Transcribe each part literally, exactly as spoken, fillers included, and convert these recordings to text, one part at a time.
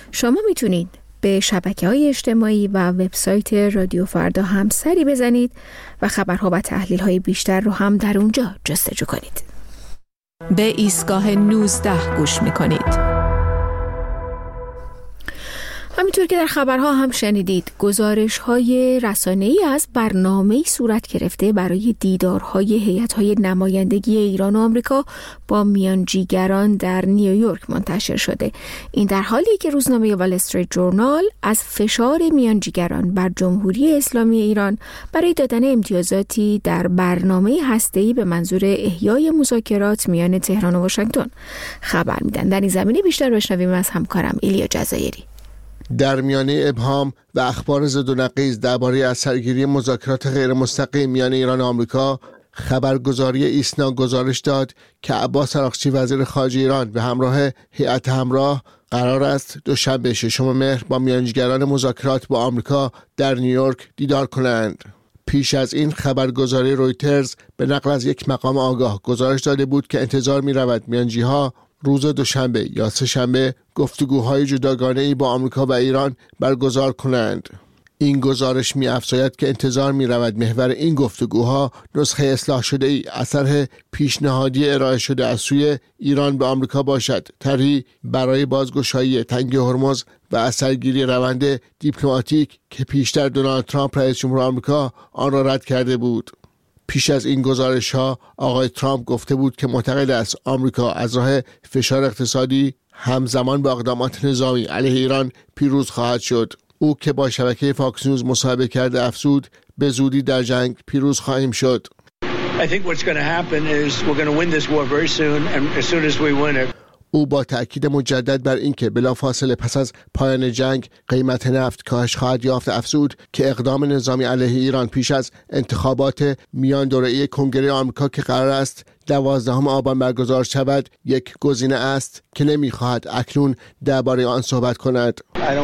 شما میتونید به شبکه‌های اجتماعی و وبسایت رادیو فردا هم سری بزنید و خبرها و تحلیل‌های بیشتر رو هم در اونجا جستجو کنید. به ایستگاه نوزده گوش میکنید. همینطور که در خبرها هم شنیدید، گزارش‌های رسانه‌ای از برنامه‌ای صورت گرفته برای دیدارهای هیئت‌های نمایندگی ایران و آمریکا با میانجیگران در نیویورک منتشر شده. این در حالی که روزنامه وال استریت جورنال از فشار میانجیگران بر جمهوری اسلامی ایران برای دادن امتیازاتی در برنامه هسته‌ای به منظور احیای مذاکرات میان تهران و واشنگتن خبر میدن. در این زمینه بیشتر بشنویم از همکارم ایلیا جزایری. در میانه ابهام و اخبار ضد و نقیض درباره از سرگیری مذاکرات غیر مستقیم میان ایران و آمریکا، خبرگزاری ایسنا گزارش داد که عباس عراقچی وزیر خارجه ایران به همراه هیئت همراه قرار است دوشنبه ششم مهر با میانجیگران مذاکرات با آمریکا در نیویورک دیدار کنند. پیش از این خبرگزاری رویترز به نقل از یک مقام آگاه گزارش داده بود که انتظار می رود میانجی‌ها روز دوشنبه یا سه‌شنبه گفتگوهای جداگانه‌ای با آمریکا و ایران برگزار کنند. این گزارش می‌افزاید که انتظار می‌رود محور این گفتگوها نسخه اصلاح شده‌ای از طرح پیشنهادی ارائه شده از سوی ایران به آمریکا باشد، طرحی برای بازگشایی تنگ هرمز و اثرگیری روند دیپلماتیک که پیشتر دونالد ترامپ رئیس جمهور آمریکا آن را رد کرده بود. پیش از این گزارش‌ها آقای ترامپ گفته بود که معتقد است آمریکا از راه فشار اقتصادی همزمان با اقدامات نظامی علیه ایران پیروز خواهد شد. او که با شبکه فاکس نیوز مصاحبه کرده افزود به زودی در جنگ پیروز خواهیم شد. I think what's going to happen is we're going to win this war very soon and as soon as we win it. او با تأکید مجدد بر اینکه بلافاصله پس از پایان جنگ قیمت نفت کاهش خواهد یافت افزود که اقدام نظامی علیه ایران پیش از انتخابات میان دوره‌ای کنگره آمریکا که قرار است دوازدهم آبان برگزار شود یک گزینه است که نمی‌خواهد اکنون درباره آن صحبت کند.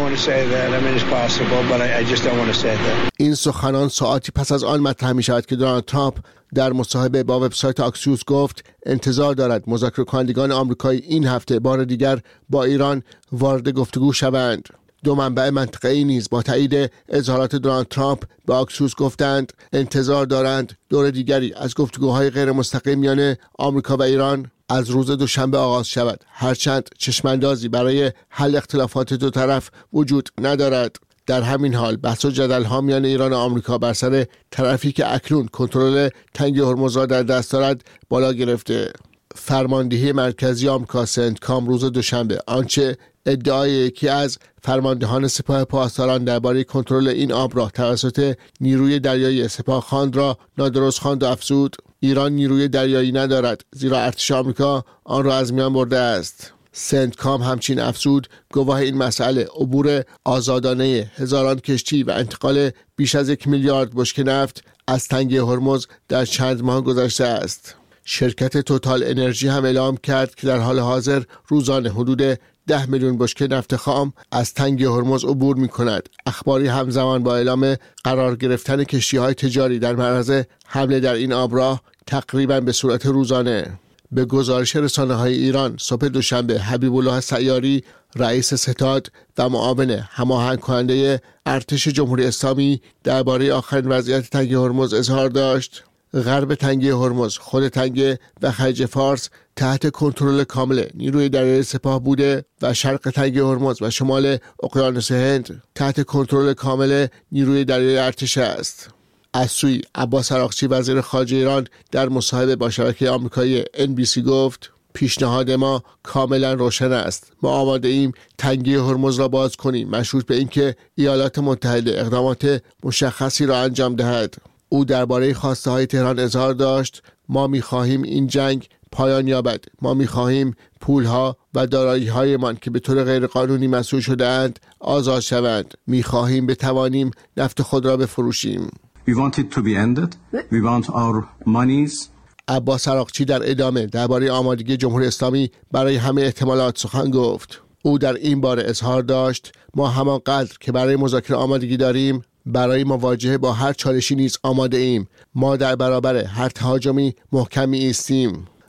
این سخنان ساعتی پس از آن مطرح می‌شود که دونالد ترامپ در مصاحبه با وبسایت آکسیوس گفت انتظار دارد مذاکره کنندگان آمریکایی این هفته بار دیگر با ایران وارد گفتگو شوند. دو منبع منطقه‌ای نیز با تایید اظهارات دونالد ترامپ به آکسیوس گفتند انتظار دارند دور دیگری از گفتگوهای غیر مستقیم میان آمریکا و ایران از روز دوشنبه آغاز شود، هرچند چشماندازی برای حل اختلافات دو طرف وجود ندارد. در همین حال بحث و جدل‌ها میان ایران و آمریکا بر سر طرفی که اکنون کنترل تنگ هرمز را در دست دارد بالا گرفته. فرماندهی مرکزی آمریکا سنتکام روز دوشنبه آنچه ادعای یکی از فرماندهان سپاه پاسداران درباره کنترل این آب را توسط نیروی دریایی سپاهخواند را نادرست خواند و افزود ایران نیروی دریایی ندارد زیرا ارتش آمریکا آن را از میان برده است. سنتکام همچنین افزود گواه این مسئله عبور آزادانه هزاران کشتی و انتقال بیش از یک میلیارد بشکه نفت از تنگه هرمز در چند ماه گذشته است. شرکت توتال انرژی هم اعلام کرد که در حال حاضر روزانه حدود ده میلیون بشکه نفت خام از تنگ هرمز عبور می کند. اخباری همزمان با اعلام قرار گرفتن کشتی‌های تجاری در معرض حمله در این آبراه تقریباً به صورت روزانه. به گزارش رسانه‌های ایران صبح دوشنبه حبیب الله سیاری رئیس ستاد و معاون هماهنگ کننده ارتش جمهوری اسلامی درباره آخرین وضعیت تنگ هرمز اظهار داشت. غرب تنگه هرمز، خود تنگه و خلیج فارس تحت کنترل کامل نیروی دریایی سپاه بوده و شرق تنگه هرمز و شمال اقیانوس هند تحت کنترل کامل نیروی دریایی ارتش است. از سوی عباس عراقچی وزیر خارجه ایران در مصاحبه با شبکه آمریکایی ان بی سی گفت پیشنهاد ما کاملا روشن است. ما آماده ایم تنگه هرمز را باز کنیم مشروط به اینکه ایالات متحده اقدامات مشخصی را انجام دهد. او درباره خواسته های تهران اظهار داشت ما می‌خواهیم این جنگ پایان یابد. ما می‌خواهیم پول‌ها و دارایی‌هایمان که به طور غیرقانونی مسئول شده‌اند آزاد شوند. می‌خواهیم بتوانیم نفت خود را بفروشیم. We want it to be ended. We want our monies. عباس عراقچی در ادامه درباره آمادگی جمهوری اسلامی برای همه احتمالات سخن گفت. او در این باره اظهار داشت ما همانقدر که برای مذاکره آمادگی داریم برای مواجهه با هر چالشی نیز آماده ایم. ما در برابر هر تهاجمی محکمی ایستیم.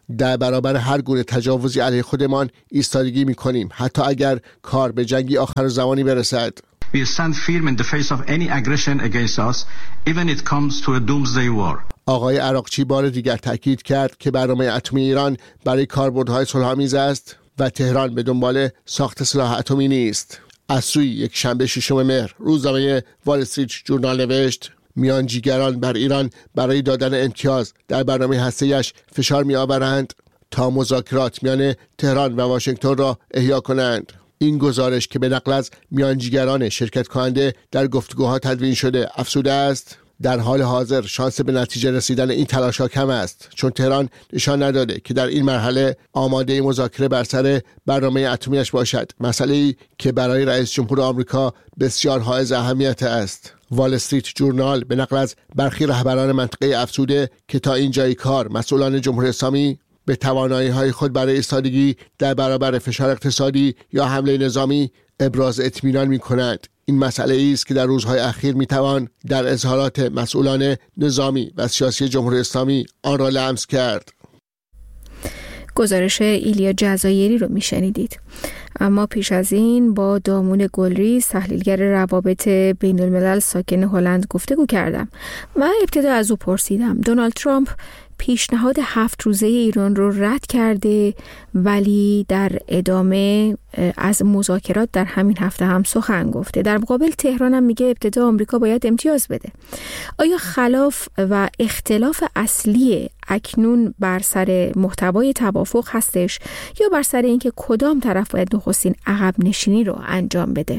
در برابر هر گونه تجاوزی علیه خودمان ایستادگی می‌کنیم، حتی اگر کار به جنگی آخر زمانی برسد. We stand firm in the face of any aggression against us, even if it comes to a doomsday war. آقای عراقچی بار دیگر تاکید کرد که برنامه اتمی ایران برای کاربردهای صلح‌آمیز است و تهران به دنبال ساخت سلاح اتمی نیست. از سوی یک شنبه ششم مهر روزنامه وال استریت ژورنال نوشت میانجیگران بر ایران برای دادن امتیاز در برنامه هسته‌ایش فشار می‌آورند تا مذاکرات میان تهران و واشنگتن را احیا کنند. این گزارش که به نقل از میانجیگران شرکت کننده در گفتگوها تدوین شده افزوده است در حال حاضر شانس به نتیجه رسیدن این تلاش‌ها کم است، چون تهران نشان نداده که در این مرحله آماده مذاکره بر سر برنامه اتمیش باشد، مسئله‌ای که برای رئیس جمهور آمریکا بسیار حائز اهمیت است. وال استریت ژورنال به نقل از برخی رهبران منطقه افزوده که تا اینجای کار مسئولان جمهوری اسلامی به توانایی‌های خود برای ایستادگی در برابر فشار اقتصادی یا حمله نظامی ابراز اطمینان می‌کنند. این مسئله است که در روزهای اخیر می‌توان در اظهارات مسئولان نظامی و سیاسی جمهوری اسلامی آن را لمس کرد. گزارش ایلیا جزایری رو میشنیدید. اما پیش از این با دامون گلریز تحلیلگر روابط بین الملل ساکن هلند گفتگو کردم و ابتدا از او پرسیدم دونالد ترامپ پیشنهاد هفت روزه ایران رو رد کرده ولی در ادامه از مذاکرات در همین هفته هم سخن گفته. در مقابل تهران هم میگه ابتدا آمریکا باید امتیاز بده. آیا خلاف و اختلاف اصلی اکنون بر سر محتوای توافق هستش یا بر سر اینکه کدام طرف باید نخستین عقب نشینی رو انجام بده؟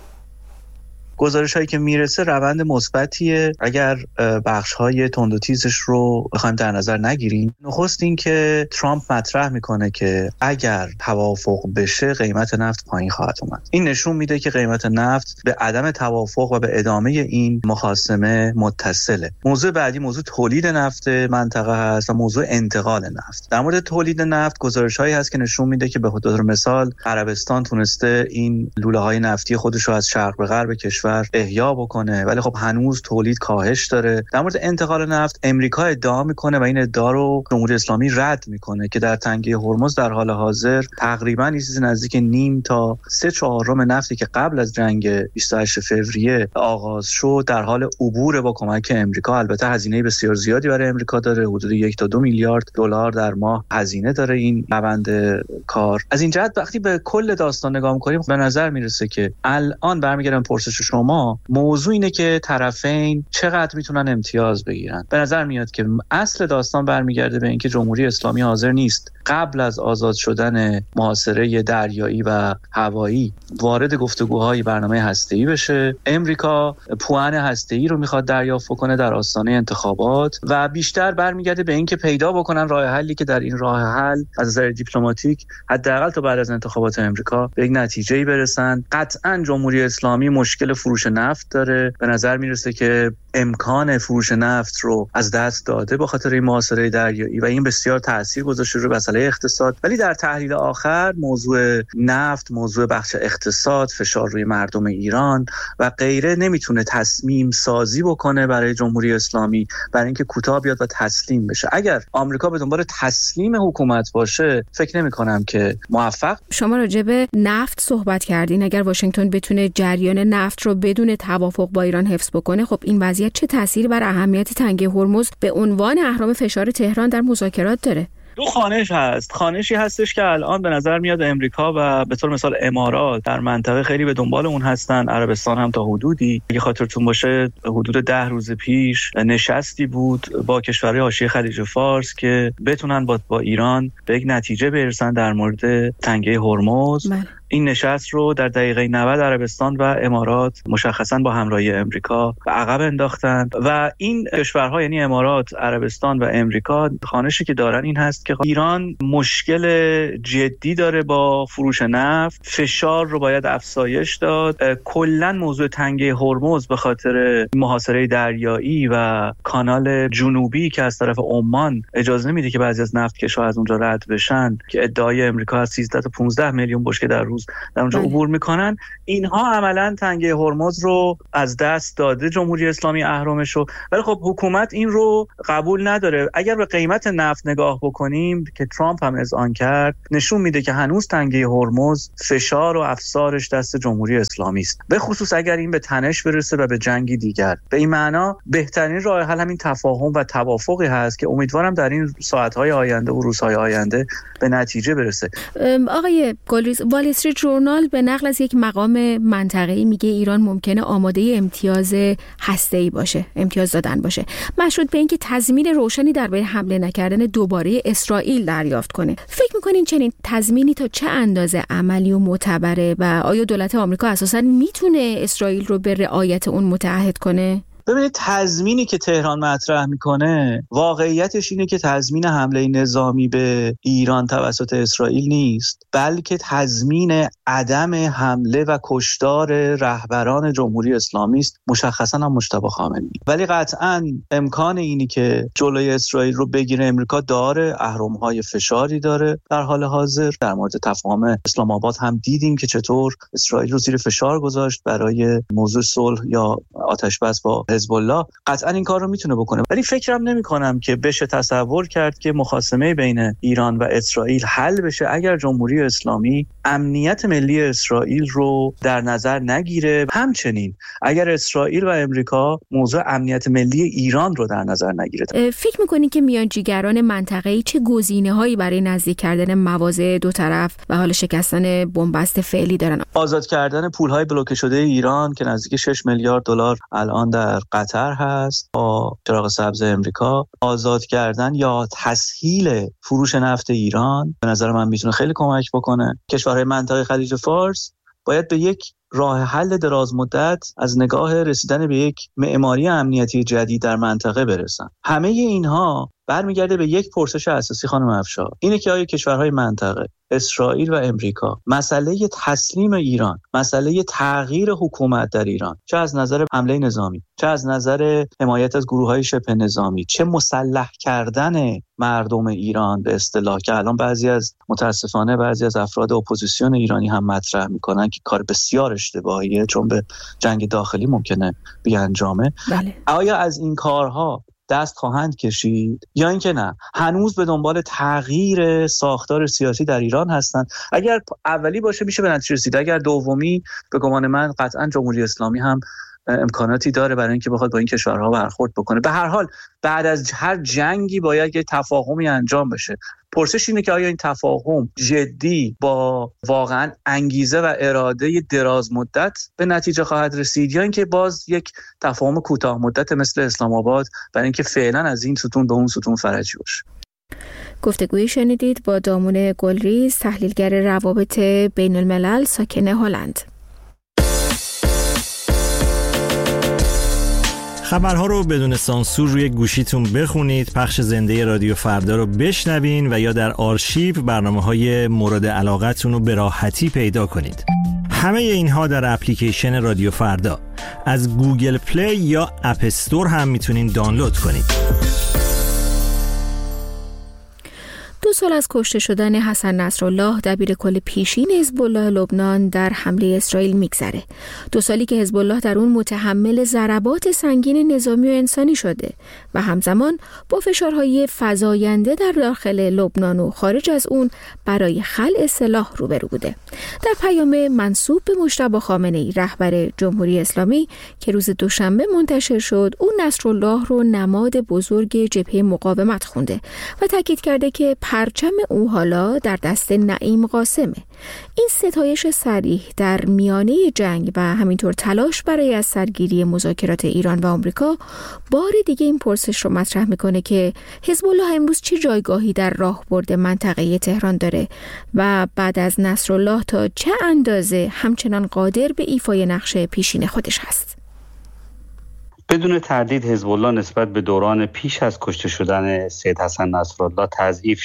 گزارش هایی که میرسه روند مثبتیه اگر بخش های تند و تیزش رو بخوایم در نظر نگیریم. نخست این که ترامپ مطرح میکنه که اگر توافق بشه قیمت نفت پایین خواهد اومد. این نشون میده که قیمت نفت به عدم توافق و به ادامه این مخاصمه متصله. موضوع بعدی موضوع تولید نفت منطقه هست و موضوع انتقال نفت. در مورد تولید نفت گزارش هایی هست که نشون میده که به خاطر مثال عربستان تونسته این لوله های نفتی خودش رو از شرق به غرب کشور احیا بکنه، ولی خب هنوز تولید کاهش داره. در مورد انتقال نفت امریکا ادعا میکنه و این ادعا رو جمهوری اسلامی رد میکنه که در تنگه هرمز در حال حاضر تقریبا چیزی نزدیک نیم تا سه چهارم نفتی که قبل از جنگ بیست و هشت فوریه آغاز شد در حال عبور با کمک امریکا. البته هزینه بسیار زیادی برای امریکا داره، حدود یک تا دو میلیارد دلار در ماه هزینه داره این روند کار. از این جهت وقتی به کل داستان نگاه میکنیم به نظر میرسه که الان برمیگردم پرسش شما، موضوع اینه که طرفین چقدر میتونن امتیاز بگیرن. به نظر میاد که اصل داستان برمیگرده به اینکه جمهوری اسلامی حاضر نیست قبل از آزاد شدن محاصره دریایی و هوایی وارد گفتگوهای برنامه هسته‌ای بشه. امریکا پوان هسته‌ای رو میخواد دریافت کنه در آستانه انتخابات و بیشتر برمیگرده به اینکه پیدا بکنن راه حلی که در این راه حل از نظر دیپلماتیک حداقل تا بعد از انتخابات امریکا به یک نتیجه‌ای برسن. قطعاً جمهوری اسلامی مشکل فروش نفت داره. به نظر میرسه که امکان فروش نفت رو از دست داده به خاطر این محاصره دریایی و این بسیار تاثیر گذاشته روی مسئله اقتصاد. ولی در تحلیل آخر موضوع نفت، موضوع بخش اقتصاد، فشار روی مردم ایران و غیره نمیتونه تصمیم سازی بکنه برای جمهوری اسلامی برای اینکه کوتاه بیاد و تسلیم بشه. اگر آمریکا به دنبال تسلیم حکومت باشه فکر نمی‌کنم که موفق. شما راجع به نفت صحبت کردین. اگر واشنگتن بتونه جریان نفت رو بدون توافق با ایران حفظ بکنه، خب این وضعیت چه تأثیری بر اهمیت تنگه هرمز به عنوان اهرم فشار تهران در مذاکرات داره؟ دو خانش هست. خانشی هستش که الان به نظر میاد امریکا و به طور مثال امارات در منطقه خیلی به دنبال اون هستن، عربستان هم تا حدودی. اگه خاطرتون باشه حدود ده روز پیش نشستی بود با کشورهای حاشیه خلیج فارس که بتونن با, با ایران به یک نتیجه برسن در مورد تنگه هرمز. بله. این نشست رو در دقیقه نود عربستان و امارات مشخصاً با همراهی امریکا به عقب انداختن و این کشورها یعنی امارات، عربستان و امریکا خانشی که دارن این هست که ایران مشکل جدی داره با فروش نفت، فشار رو باید افزایش داد. کلاً موضوع تنگه هرمز به خاطر محاصره دریایی و کانال جنوبی که از طرف عمان اجازه نمیده که بعضی از نفتکش‌ها از اونجا رد بشن که ادعای امریکا از سیزده تا پانزده میلیون بشکه در روز روز در اونجا عبور میکنن. اینها عملا تنگه هرمز رو از دست داده جمهوری اسلامی اهرمش رو، ولی خب حکومت این رو قبول نداره. اگر به قیمت نفت نگاه بکنیم که ترامپ هم اذعان کرد، نشون میده که هنوز تنگه هرمز فشار و افسارش دست جمهوری اسلامی است، به خصوص اگر این به تنش برسه و به جنگی دیگر. به این معنا بهترین راه حل همین تفاهم و توافقی هست که امیدوارم در این ساعت‌های آینده و روزهای آینده به نتیجه برسه. آقای گلریز، وال استریت ژورنال به نقل از یک مقام منطقه‌ای میگه ایران ممکنه آماده امتیاز هسته‌ای باشه، امتیاز دادن باشه، مشروط به اینکه تضمین روشنی درباره حمله نکردن دوباره اسرائیل دریافت کنه. فکر می‌کنین چنین تضمینی تا چه اندازه عملی و معتبره و آیا دولت آمریکا اساساً میتونه اسرائیل رو به رعایت اون متعهد کنه؟ ببینید، تضمینی که تهران مطرح میکنه واقعیتش اینه که تضمین حمله نظامی به ایران توسط اسرائیل نیست، بلکه تضمین عدم حمله و کشتار رهبران جمهوری اسلامی است، مشخصا هم مجتبی خامنه‌ای. ولی قطعا امکان اینی که جلوی اسرائیل رو بگیره امریکا داره، اهرم‌های فشاری داره. در حال حاضر در مورد تفاهم اسلام آباد هم دیدیم که چطور اسرائیل رو زیر فشار گذاشت برای موضوع صلح یا آتش‌بس با حزب الله. قطعا این کار رو میتونه بکنه، ولی فکرم نمی کنم که بشه تصور کرد که مخاصمه بین ایران و اسرائیل حل بشه اگر جمهوری اسلامی امنیت ملی اسرائیل رو در نظر نگیره. همچنین اگر اسرائیل و امریکا موضوع امنیت ملی ایران رو در نظر نگیره. فکر میکنید که میانجیگران منطقه‌ای چه گزینه‌هایی برای نزدیک کردن مواضع دو طرف و حال شکستن بنبست فعلی دارن؟ آزاد کردن پول‌های بلوکه شده ایران که نزدیک شش میلیارد دلار الان در قطر هست با چراغ سبز امریکا، آزاد کردن یا تسهیل فروش نفت ایران به نظر من میتونه خیلی کمک بکنه. کشورهای منطقه خلیج فارس باید به یک راه حل دراز مدت از نگاه رسیدن به یک معماری امنیتی جدید در منطقه برسن. همه اینها برمیگرده به یک پرسش اساسی خانم افشار، اینه که آیا کشورهای منطقه اسرائیل و امریکا مسئله تسلیم ایران، مسئله تغییر حکومت در ایران، چه از نظر حمله نظامی، چه از نظر حمایت از گروه‌های شبه نظامی، چه مسلح کردن مردم ایران به اصطلاح که الان بعضی از متاسفانه بعضی از افراد اپوزیسیون ایرانی هم مطرح میکنن که کار بسیار اشتباهیه چون به جنگ داخلی ممکنه بیانجامه. بله. آیا از این کارها دست خواهند کشید یا اینکه نه هنوز به دنبال تغییر ساختار سیاسی در ایران هستند؟ اگر اولی باشه میشه به نتیجه رسید، اگر دومی به گمان من قطعا جمهوری اسلامی هم امکاناتی داره برای اینکه بخواد با این کشورها برخورد بکنه. به هر حال بعد از هر جنگی باید یه تفاهمی انجام بشه. پرسش اینه که آیا این تفاهم جدی با واقعا انگیزه و اراده دراز مدت به نتیجه خواهد رسید یا اینکه باز یک تفاهم کوتاه مدت مثل اسلام آباد برای اینکه فعلا از این ستون به اون ستون فرجی باشه. گفتگویی شنیدید با دامون گلریز، تحلیلگر روابط بین الملل ساکن هلند. خبرها رو بدون سانسور روی گوشیتون بخونید، پخش زنده رادیو فردا رو بشنوین و یا در آرشیو برنامه‌های مورد علاقتون رو به راحتی پیدا کنید. همه اینها در اپلیکیشن رادیو فردا از گوگل پلی یا اپ استور هم میتونین دانلود کنید. دو سال از کشته شدن حسن نصرالله دبیرکل پیشین حزب الله لبنان در حمله اسرائیل میگذره. دو سالی که حزب الله در اون متحمل ضربات سنگین نظامی و انسانی شده و همزمان با فشارهای فزاینده در داخل لبنان و خارج از اون برای خلع سلاح روبرو بوده. در پیام منسوب به مجتبی خامنه‌ای رهبر جمهوری اسلامی که روز دوشنبه منتشر شد، اون نصرالله رو نماد بزرگ جبهه مقاومت خونده و تاکید کرده که پرچم او حالا در دست نعیم قاسمه. این ستایش صریح در میانه جنگ و همینطور تلاش برای از سرگیری مذاکرات ایران و آمریکا بار دیگه این پرسش رو مطرح میکنه که حزب الله امروز چه جایگاهی در راهبرد منطقه تهران داره و بعد از نصرالله تا چه اندازه همچنان قادر به ایفای نقش پیشین خودش هست. بدون تردید حزب الله نسبت به دوران پیش از کشته شدن سید حسن نصرالله تضعیف شده.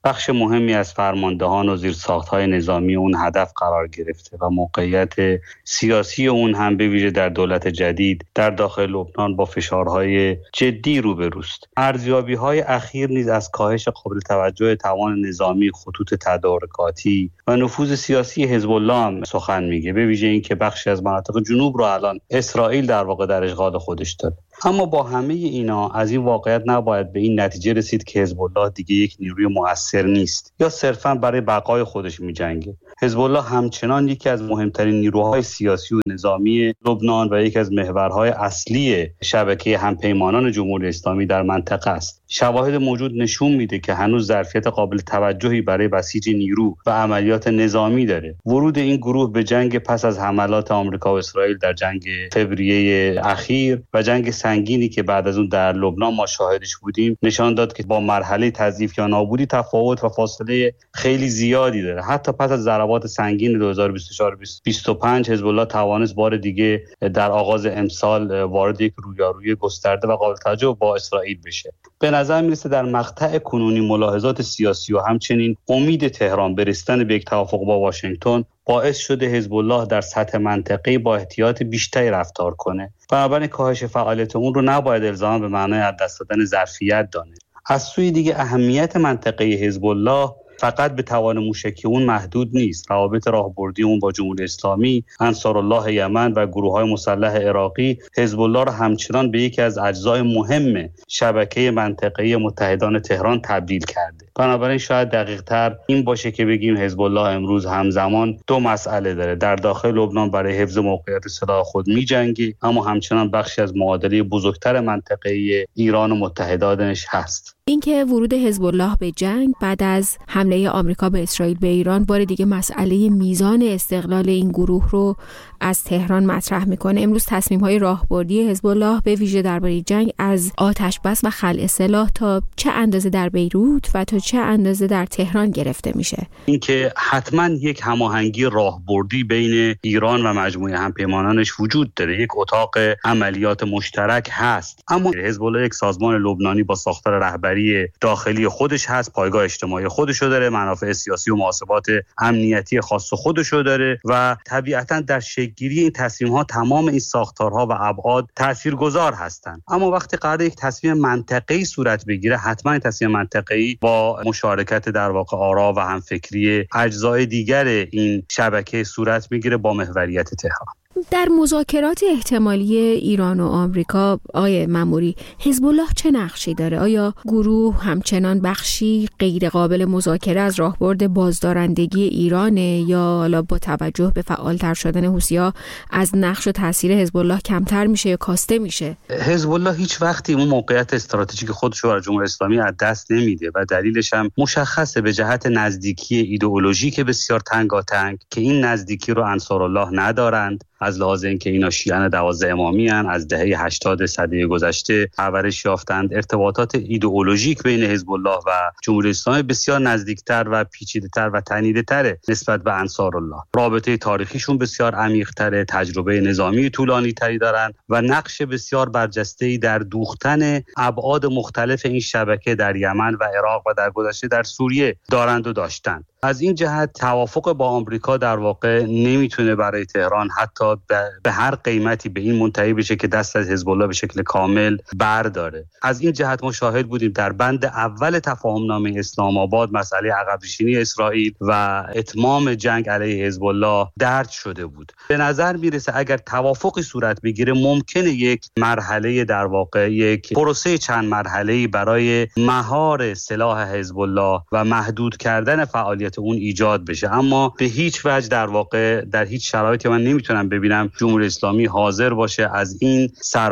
بخش مهمی از فرماندهان و زیرساخت‌های نظامی اون هدف قرار گرفته و موقعیت سیاسی اون هم به ویژه در دولت جدید در داخل لبنان با فشارهای جدی روبروست. ارزیابی‌های اخیر نیز از کاهش قابل توجه توان نظامی، خطوط تدارکاتی و نفوذ سیاسی حزب الله هم سخن میگه، به ویژه اینکه بخشی از مناطق جنوب رو الان اسرائیل در واقع در اشغال خودش داره. اما با همه اینا از این واقعیت نباید به این نتیجه رسید که حزب الله دیگه یک نیروی مؤثر نیست یا صرفاً برای بقای خودش می‌جنگه. حزب الله همچنان یکی از مهمترین نیروهای سیاسی و نظامی لبنان و یکی از محورهای اصلی شبکه همپیمانان جمهوری اسلامی در منطقه است. شواهد موجود نشون میده که هنوز ظرفیت قابل توجهی برای بسیج نیرو و عملیات نظامی داره. ورود این گروه به جنگ پس از حملات آمریکا و اسرائیل در جنگ فوریه اخیر و جنگ سنگینی که بعد از اون در لبنان ما شاهدش بودیم نشان داد که با مرحله تضعیف یا نابودی تفاوت و فاصله خیلی زیادی داره. حتی پس از ضربات سنگین دو هزار و بیست و چهار بیست و پنج حزب الله توانست بار دیگه در آغاز امسال وارد یک رویارویی گسترده و قابل توجه با اسرائیل بشه. به نظر میرسه در مقطع کنونی ملاحظات سیاسی و همچنین امید تهران به رسیدن به یک توافق با واشنگتن باعث شده حزب الله در سطح منطقه‌ای با احتیاط بیشتری رفتار کنه. بنابراین کاهش فعالیت اون رو نباید الزاما به معنای از دست دادن ظرفیت دانست. از سوی دیگه اهمیت منطقه حزب الله فقط به توان موشکی اون محدود نیست. روابط راهبردی اون با جمهوری اسلامی، انصارالله یمن و گروه‌های مسلح عراقی حزب الله را همچنان به یکی از اجزای مهم شبکه منطقه‌ای متحدان تهران تبدیل کرده. بنابراین شاید دقیق‌تر این باشه که بگیم حزب الله امروز همزمان دو مسئله داره. در داخل لبنان برای حفظ موقعیت سلاح خود می‌جنگه، اما همچنان بخشی از معادله بزرگتر منطقه‌ای ایران و متحدانش هست. اینکه ورود حزب الله به جنگ بعد از حمله آمریکا به اسرائیل به ایران بار دیگه مسئله میزان استقلال این گروه رو از تهران مطرح میکنه. امروز تصمیم‌های راهبردی حزب الله به ویژه درباره جنگ از آتش بس و خلع سلاح تا چه اندازه در بیروت و تا چه اندازه در تهران گرفته میشه. اینکه حتما یک هماهنگی راهبردی بین ایران و مجموعه همپیمانانش وجود داره، یک اتاق عملیات مشترک هست، اما حزب الله یک سازمان لبنانی با ساختار رهبری داخلی خودش هست، پایگاه اجتماعی خودشو داره، منافع سیاسی و محاسبات امنیتی خاص خودشو داره و طبیعتاً در شکل‌گیری این تصمیم‌ها تمام این ساختارها و ابعاد تاثیرگذار هستند. اما وقتی قرار یک تصمیم منطقه‌ای صورت بگیره، حتما این تصمیم منطقه‌ای با مشارکت در واقع آرا و همفکری اجزای دیگر این شبکه صورت میگیره با محوریت تهران. در مذاکرات احتمالی ایران و آمریکا آقای ماموری، حزب الله چه نقشی داره؟ آیا گروه همچنان بخشی غیر قابل مذاکره از راهبرد بازدارندگی ایرانه یا حالا با توجه به فعالتر شدن حوثی‌ها از نقش و تاثیر حزب الله کمتر میشه یا کاسته میشه؟ حزب الله هیچ وقتی اون موقعیت استراتژیک خودش رو برای جمهوری اسلامی از دست نمیده و دلیلش هم مشخصه، به جهت نزدیکی ایدئولوژیک بسیار تنگاتنگ که این نزدیکی رو انصارالله ندارند، از لحاظ اینکه اینا شیعه دوازده امامی هستند، از دهه هشتاد سده گذشته پرورش یافتند. ارتباطات ایدئولوژیک بین حزب الله و جمهوری اسلامی بسیار نزدیکتر و پیچیده‌تر و تنیده‌تره نسبت به انصارالله. رابطه تاریخیشون بسیار عمیق‌تره، تجربه نظامی طولانی‌تری دارند و نقش بسیار برجسته‌ای در دوختن ابعاد مختلف این شبکه در یمن و عراق و در گذشته در سوریه دارند و داشتند. از این جهت توافق با آمریکا در واقع نمیتونه برای تهران حتی به هر قیمتی به این منتهی بشه که دست از حزب الله به شکل کامل برداره. از این جهت ما شاهد بودیم در بند اول تفاهمنامه اسلام آباد مسئله عقب‌نشینی اسرائیل و اتمام جنگ علیه حزب الله درج شده بود. به نظر میرسه اگر توافقی صورت بگیره ممکنه یک مرحله در واقع یک پروسه چند مرحله‌ای برای مهار سلاح حزب الله و محدود کردن فعالیت اون ایجاد بشه، اما به هیچ وجه در واقع در هیچ شرایطی من نمیتونم ببینم جمهوری اسلامی حاضر باشه از این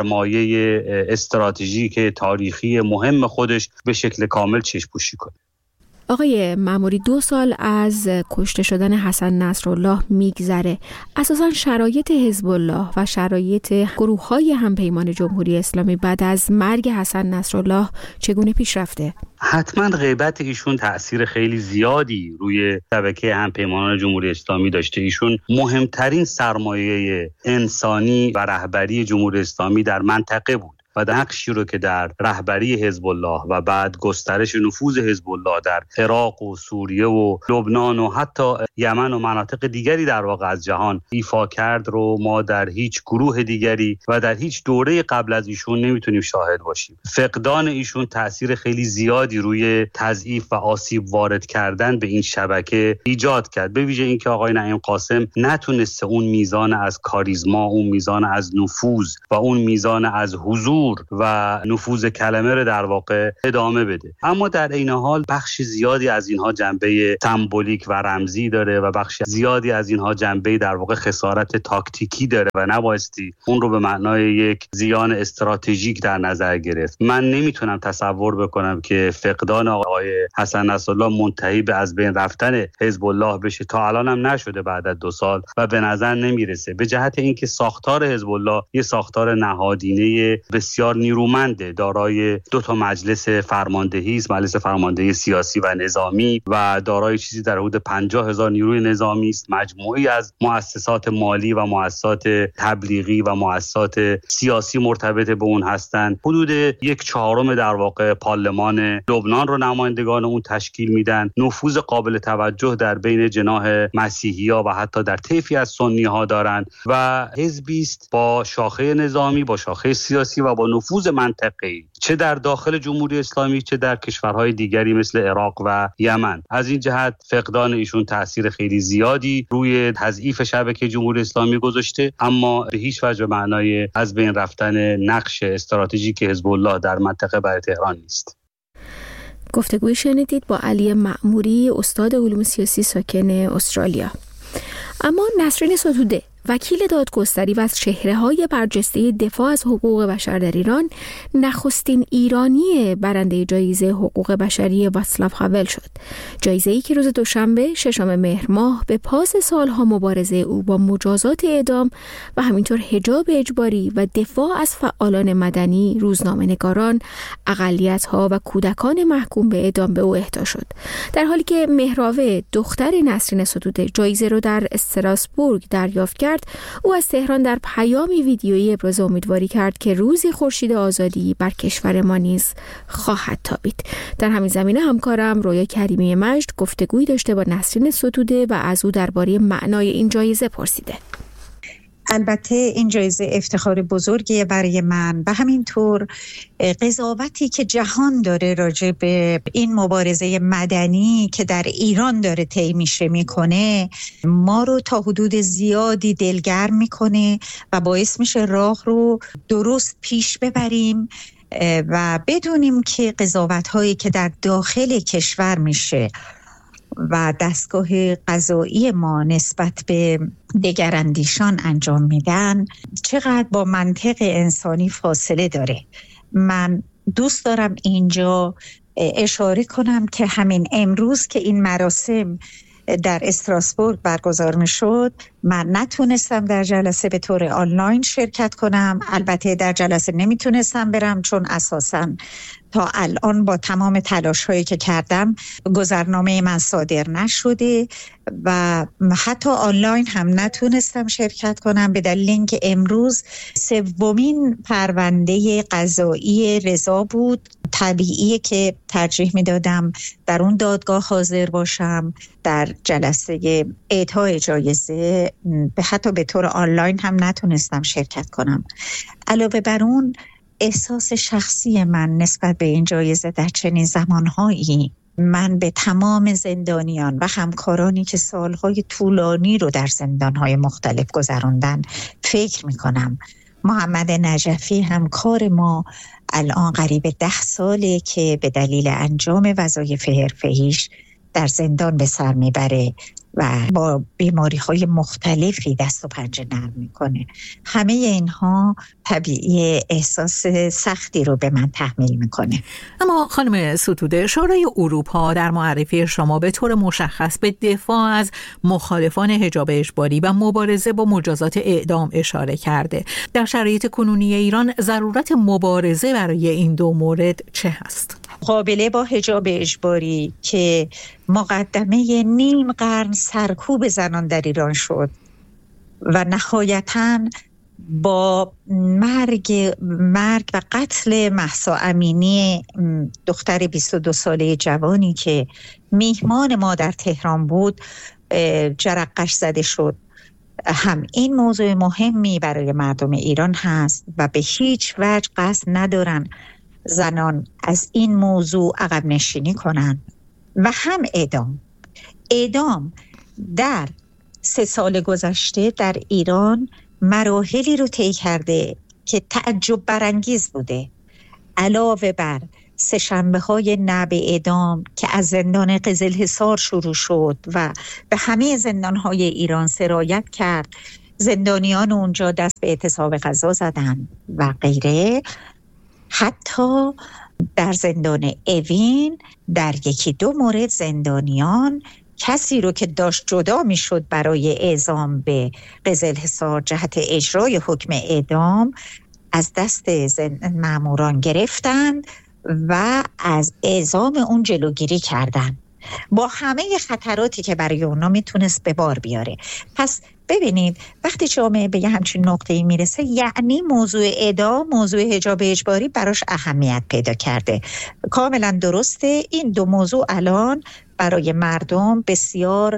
سرمایه استراتژیک تاریخی مهم خودش به شکل کامل چشم‌پوشی کنه. آقای ماموری، دو سال از کشته شدن حسن نصرالله میگذره. اساساً شرایط حزب الله و شرایط گروه‌های همپیمان جمهوری اسلامی بعد از مرگ حسن نصرالله چگونه پیش رفته؟ حتما غیبت ایشون تأثیر خیلی زیادی روی شبکه همپیمانان جمهوری اسلامی داشته. ایشون مهمترین سرمایه انسانی و رهبری جمهوری اسلامی در منطقه بود. و نقشی رو که در رهبری حزب الله و بعد گسترش نفوذ حزب الله در عراق و سوریه و لبنان و حتی یمن و مناطق دیگری در واقع از جهان ایفا کرد رو ما در هیچ گروه دیگری و در هیچ دوره قبل از ایشون نمیتونیم شاهد باشیم. فقدان ایشون تأثیر خیلی زیادی روی تضعیف و آسیب وارد کردن به این شبکه ایجاد کرد، به ویژه اینکه آقای نعیم قاسم نتونسته اون میزان از کاریزما، اون میزان از نفوذ و اون میزان از حضور و نفوذ کلمه رو در واقع ادامه بده. اما در عین حال بخش زیادی از اینها جنبه سمبولیک و رمزی داره و بخش زیادی از اینها جنبه در واقع خسارت تاکتیکی داره و نبایستی اون رو به معنای یک زیان استراتژیک در نظر گرفت. من نمیتونم تصور بکنم که فقدان آقای حسن نصرالله منتهی به از بین رفتن حزب الله بشه. تا الان هم نشده بعد از دو سال و به نظر نمیرسه، به جهت اینکه ساختار حزب الله یه ساختار نهادینه بسیار نیرومنده، دارای دو تا مجلس فرماندهی است، مجلس فرماندهی سیاسی و نظامی، و دارای چیزی در حدود پنجاه هزار نیروی نظامی است، مجموعی از مؤسسات مالی و مؤسسات تبلیغی و مؤسسات سیاسی مرتبط به اون هستند. حدود یک چهارم در واقع پارلمان لبنان رو نمایندگان اون تشکیل میدن. نفوذ قابل توجه در بین جناح مسیحی‌ها و حتی در طیفی از سنی‌ها دارند و حزبی است با شاخه نظامی، با شاخه سیاسی و با نفوذ منطقه‌ای، چه در داخل جمهوری اسلامی چه در کشورهای دیگری مثل عراق و یمن. از این جهت فقدان ایشون تأثیر خیلی زیادی روی تضعیف شبکه جمهوری اسلامی گذاشته، اما به هیچ وجه معنای از بین رفتن نقش استراتژیک حزب الله در منطقه برای تهران نیست. گفتگوی شنیدید با علی معموری، استاد علوم سیاسی ساکن استرالیا. اما نسرین ستوده، وکیل دادگستری و از چهره‌های برجسته دفاع از حقوق بشر در ایران، نخستین ایرانی برنده جایزه حقوق بشری واصلاو هاول شد. جایزه‌ای که روز دوشنبه ششم مهر ماه به پاس سالها مبارزه او با مجازات اعدام و همینطور حجاب اجباری و دفاع از فعالان مدنی، روزنامه‌نگاران، اقلیت‌ها و کودکان محکوم به اعدام به او اهدا شد. در حالی که مهراوه، دختر نسرین ستوده، جایزه رو در استراسبورگ دریافت کرد، او از تهران در پیامی ویدیویی ابراز امیدواری کرد که روزی خورشید آزادی بر کشور ما نیز خواهد تابید. در همین زمینه همکارم رویا کریمی مجد گفتگویی داشته با نسرین ستوده و از او درباره معنای این جایزه پرسیده. البته این جایزه افتخار بزرگیه برای من و همینطور قضاوتی که جهان داره راجع به این مبارزه مدنی که در ایران داره طی میشه میکنه ما رو تا حدود زیادی دلگرم میکنه و باعث میشه راه رو درست پیش ببریم و بدونیم که قضاوت‌هایی که در داخل کشور میشه و دستگاه قضایی ما نسبت به دگراندیشان انجام میدن چقدر با منطق انسانی فاصله داره. من دوست دارم اینجا اشاره کنم که همین امروز که این مراسم در استراسبورگ برگزار می شد، من نتونستم در جلسه به طور آنلاین شرکت کنم. البته در جلسه نمیتونستم برم چون اساساً تا الان با تمام تلاش هایی که کردم گذرنامه من صادر نشده و حتی آنلاین هم نتونستم شرکت کنم به دلیل اینکه امروز سومین پرونده قضایی رضا بود. طبیعیه که ترجیح میدادم در اون دادگاه حاضر باشم. در جلسه اعطای جایزه به حتی به طور آنلاین هم نتونستم شرکت کنم. علاوه بر اون احساس شخصی من نسبت به این جایزه در چنین زمانهایی، من به تمام زندانیان و همکارانی که سالهای طولانی رو در زندانهای مختلف گذراندن فکر میکنم. محمد نجفی همکار ما الان قریب ده ساله که به دلیل انجام وظایف حرفه‌ایش در زندان به سر میبره و با بیماری‌های مختلفی دست و پنجه نرم میکنه. همه اینها طبیعی احساس سختی رو به من تحمیل میکنه. اما خانم ستوده، شورای اروپا در معرفی شما به طور مشخص به دفاع از مخالفان حجاب اجباری و مبارزه با مجازات اعدام اشاره کرده. در شرایط کنونی ایران ضرورت مبارزه برای این دو مورد چه هست؟ مقابله با حجاب اجباری که مقدمه نیم قرن سرکوب زنان در ایران شد و نهایتاً با مرگ مرگ و قتل مهسا امینی دختر بیست و دو ساله جوانی که میهمان ما در تهران بود جرقش زده شد، هم این موضوع مهمی برای مردم ایران هست و به هیچ وجه قصد ندارن زنان از این موضوع عقب نشینی کنن. و هم اعدام اعدام در سه سال گذشته در ایران مراحلی رو طی کرده که تعجب برانگیز بوده. علاوه بر سه شنبه های نه به اعدام که از زندان قزلحصار شروع شد و به همه زندان های ایران سرایت کرد، زندانیان اونجا دست به اعتصاب غذا زدن و غیره، حتی در زندان اوین در یکی دو مورد زندانیان کسی رو که داشت جدا می شد برای اعزام به قزلحصار جهت اجرای حکم اعدام از دست ماموران گرفتند و از اعزام اون جلوگیری کردند، با همه خطراتی که برای اونا میتونست به بار بیاره. پس ببینید وقتی جامعه به یه همچین نقطه‌ای میرسه، یعنی موضوع اعدام، موضوع حجاب اجباری براش اهمیت پیدا کرده. کاملا درسته، این دو موضوع الان برای مردم بسیار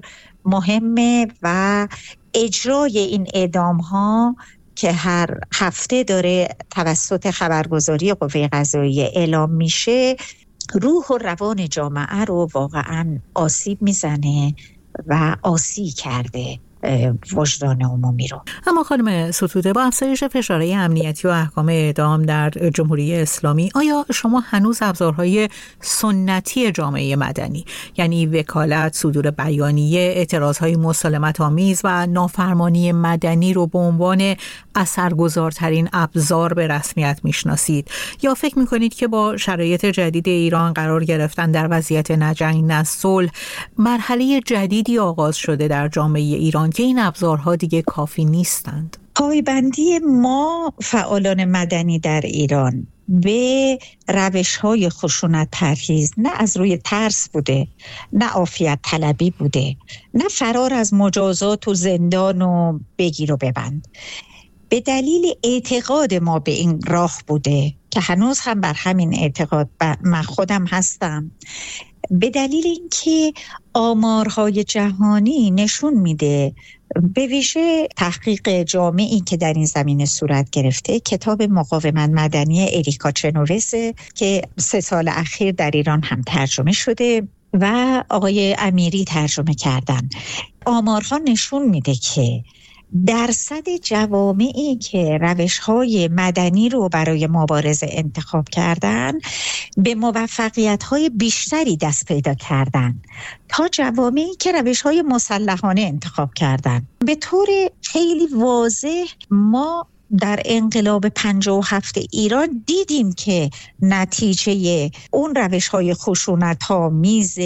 مهمه و اجرای این اعدام ها که هر هفته داره توسط خبرگزاری قوه قضاییه اعلام میشه، روح و روان جامعه رو واقعا آسیب میزنه و آسی کرده وجدان عمومی رو. اما خانم ستوده، با افزایش فشارهای امنیتی و احکام اعدام در جمهوری اسلامی، آیا شما هنوز ابزارهای سنتی جامعه مدنی، یعنی وکالت، صدور بیانیه، اعتراضهای مسالمت آمیز و نافرمانی مدنی رو به عنوان اثرگذارترین ابزار به رسمیت میشناسید، یا فکر میکنید که با شرایط جدید ایران قرار گرفتن در وضعیت نه جنگ نه صلح، مرحله جدیدی آغاز شده در جامعه ایران که این ابزارها دیگه کافی نیستند؟ پایبندی ما فعالان مدنی در ایران به روش‌های خشونت پرهیز نه از روی ترس بوده، نه عافیت طلبی بوده، نه فرار از مجازات و زندان و بگیر و ببند. به دلیل اعتقاد ما به این راه بوده که هنوز هم بر همین اعتقاد من خودم هستم، به دلیل اینکه آمارهای جهانی نشون میده، به ویژه تحقیق جامعی که در این زمینه صورت گرفته، کتاب مقاومت مدنی اریکا چنووس که سه سال اخیر در ایران هم ترجمه شده و آقای امیری ترجمه کردن، آمارها نشون میده که درصد جوامعی که روش‌های مدنی رو برای مبارزه انتخاب کردن به موفقیت‌های بیشتری دست پیدا کردن تا جوامعی که روش‌های مسلحانه انتخاب کردن. به طور خیلی واضح ما در انقلاب پنجاه و هفت ایران دیدیم که نتیجه اون روش‌های خشونت‌آمیز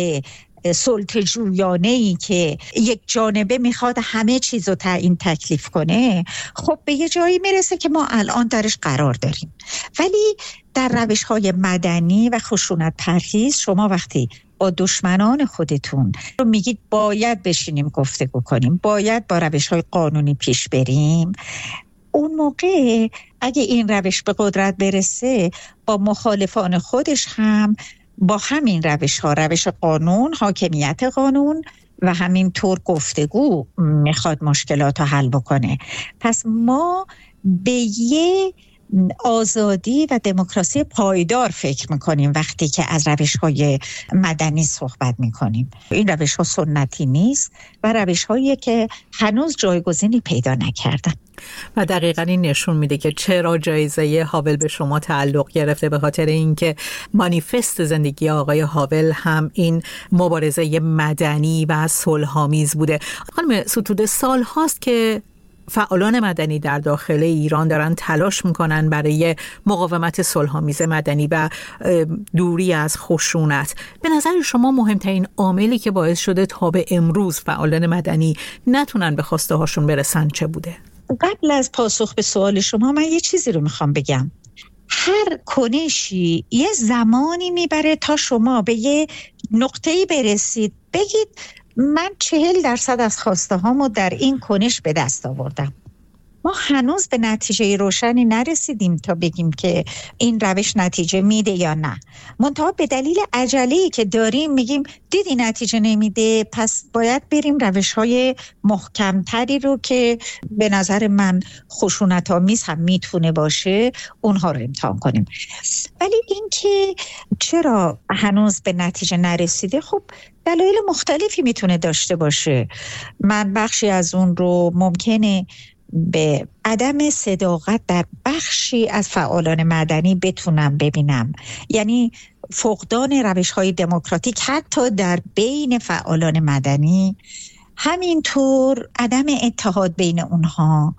سلطه‌جویانه‌ای که یک جانبه میخواد همه چیز رو تعیین تکلیف کنه، خب به یه جایی میرسه که ما الان درش قرار داریم. ولی در روش‌های مدنی و خشونت پرهیز شما وقتی با دشمنان خودتون رو میگید باید بشینیم گفتگو کنیم، باید با روش‌های قانونی پیش بریم، اون موقع اگه این روش به قدرت برسه با مخالفان خودش هم با همین روش ها، روش قانون، حاکمیت قانون و همین طور گفتگو میخواد مشکلات رو حل بکنه. پس ما به یه آزادی و دموکراسی پایدار فکر میکنیم وقتی که از روش های مدنی صحبت میکنیم. این روش ها سنتی نیست و روش هایی که هنوز جایگزینی پیدا نکردن. و دقیقاً این نشون میده که چرا جایزه هاول به شما تعلق گرفته، به خاطر اینکه مانیفست زندگی آقای هاول هم این مبارزه مدنی و صلح‌آمیز بوده. خانم ستوده، سال هاست که فعالان مدنی در داخل ایران دارن تلاش میکنن برای مقاومت صلح‌آمیز مدنی و دوری از خشونت. به نظر شما مهمترین عاملی که باعث شده تا به امروز فعالان مدنی نتونن به خواسته هاشون برسن چه بوده؟ قبل از پاسخ به سوال شما من یه چیزی رو میخوام بگم. هر کنشی یه زمانی میبره تا شما به یه نقطه‌ای برسید بگید من چهل درصد از خواسته هامو در این کنش به دست آوردم. ما هنوز به نتیجه روشنی نرسیدیم تا بگیم که این روش نتیجه میده یا نه. منتها به دلیل عجله‌ای که داریم میگیم دیدی نتیجه نمیده، پس باید بریم روش‌های محکمتری رو که به نظر من خشونت‌آمیز هم میتونه باشه اونها رو امتحان کنیم. ولی این که چرا هنوز به نتیجه نرسیده، خب دلایل مختلفی میتونه داشته باشه. من بخشی از اون رو ممکنه به عدم صداقت در بخشی از فعالان مدنی بتونم ببینم، یعنی فقدان روش‌های دموکراتیک حتی در بین فعالان مدنی، همینطور عدم اتحاد بین اونها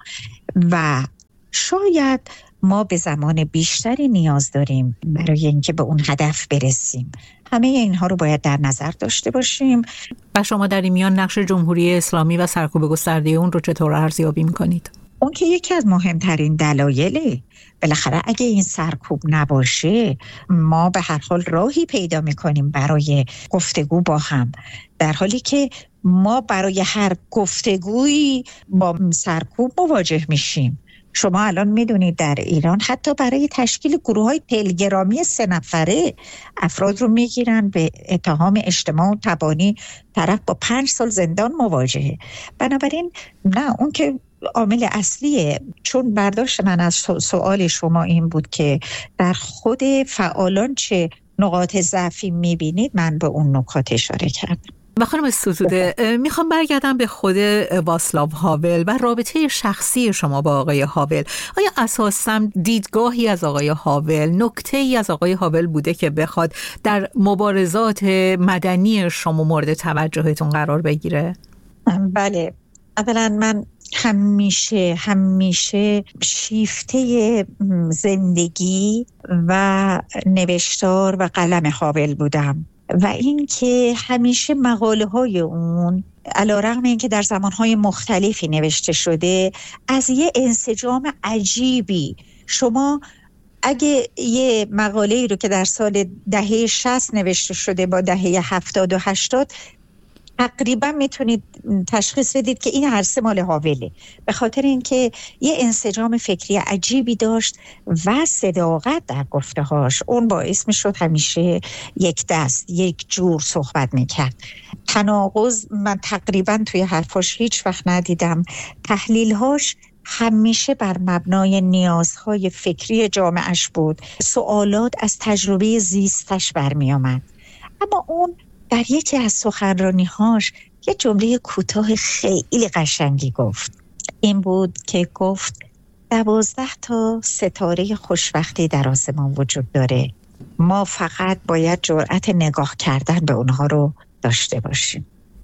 و شاید ما به زمان بیشتری نیاز داریم برای اینکه به اون هدف برسیم. همه اینها رو باید در نظر داشته باشیم. و شما در این میان نقش جمهوری اسلامی و سرکوب گسترده اون رو چطور ارزیابی می‌کنید؟ اون که یکی از مهمترین دلایله. بالاخره اگه این سرکوب نباشه ما به هر حال راهی پیدا می‌کنیم برای گفتگو با هم، در حالی که ما برای هر گفتگویی با سرکوب مواجه میشیم. شما الان میدونید در ایران حتی برای تشکیل گروه‌های تلگرامی سه نفره افراد رو میگیرن به اتهام اجتماع و تبانی، طرف با پنج سال زندان مواجهه. بنابراین نه، اون که عامل اصلیه. چون برداشت من از سوال شما این بود که در خود فعالان چه نقاط ضعفی میبینید، من به اون نکات اشاره کردم. و خانم ستوده، میخوام برگردم به خود واسلاو هاول و رابطه شخصی شما با آقای هاول. آیا اساساً دیدگاهی از آقای هاول، نکته‌ای از آقای هاول بوده که بخواد در مبارزات مدنی شما مورد توجهتون قرار بگیره؟ بله، اولا من همیشه همیشه شیفته زندگی و نوشتار و قلم هاول بودم و این که همیشه مقاله های اون علیرغم این که در زمانهای مختلفی نوشته شده از یه انسجام عجیبی، شما اگه یه مقاله رو که در سال دهه شصت نوشته شده با دهه هفتاد و هشتاد تقریبا میتونید تشخیص بدید که این هر سه مال هاوله، به خاطر اینکه یه انسجام فکری عجیبی داشت و صداقت در گفته‌هاش. اون باعث میشد همیشه یک دست یک جور صحبت میکرد. تناقض من تقریبا توی حرفاش هیچ وقت ندیدم. تحلیل‌هاش همیشه بر مبنای نیازهای فکری جامعهش بود. سوالات از تجربه زیستش برمی آمد. اما اون در یکی از سخنرانی‌هاش یه جمله کوتاه خیلی قشنگی گفت. این بود که گفت دوازده تا ستاره خوشبختی در آسمان وجود داره، ما فقط باید جرأت نگاه کردن به اونها رو داشته باشیم.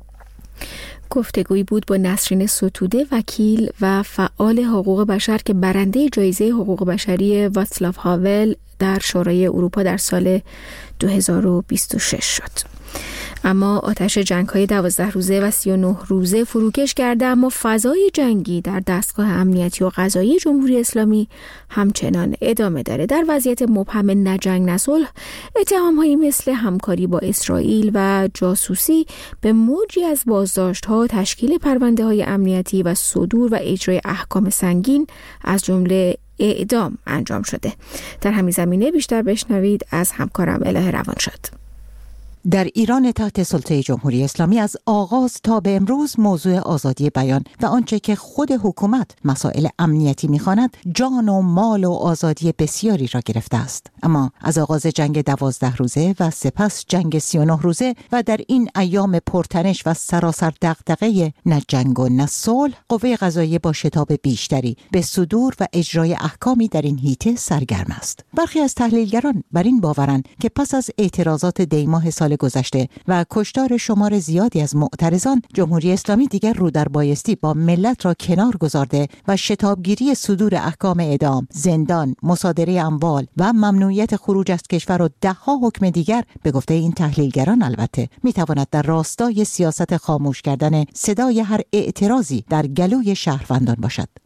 گفتگویی بود با نسرین ستوده، وکیل و فعال حقوق بشر که برنده جایزه حقوق بشری واسلاو هاول در شورای اروپا در سال دو هزار و بیست و شش شد. اما آتش جنگ‌های دوازده روزه و سی و نه روزه فروکش کرده، اما فضای جنگی در دستگاه امنیتی و قضایی جمهوری اسلامی همچنان ادامه داره. در وضعیت مبهم نه جنگ نه صلح، اتهام‌هایی مثل همکاری با اسرائیل و جاسوسی به موجی از بازداشت‌ها، تشکیل پرونده‌های امنیتی و صدور و اجرای احکام سنگین از جمله اعدام انجام شده. در همین زمینه بیشتر بشنوید از همکارم الهه روانشاد. در ایران تحت سلطه جمهوری اسلامی از آغاز تا به امروز موضوع آزادی بیان و آنچه که خود حکومت مسائل امنیتی می‌خواند جان و مال و آزادی بسیاری را گرفته است. اما از آغاز جنگ دوازده روزه و سپس جنگ سی و نه روزه و در این ایام پرتنش و سراسر دغدغه نه جنگ و نه صلح، قوه قضاییه با شتاب بیشتری به صدور و اجرای احکامی در این حیطه سرگرم است. برخی از تحلیلگران بر این باورند که پس از اعتراضات دیماه سال گذشته و کشتار شمار زیادی از معترضان، جمهوری اسلامی دیگر رو در بایستی با ملت را کنار گذارده و شتابگیری صدور احکام اعدام، زندان، مصادره اموال و ممنوعیت خروج از کشور و ده‌ها حکم دیگر، به گفته این تحلیلگران البته، میتواند در راستای سیاست خاموش کردن صدای هر اعتراضی در گلوی شهروندان باشد.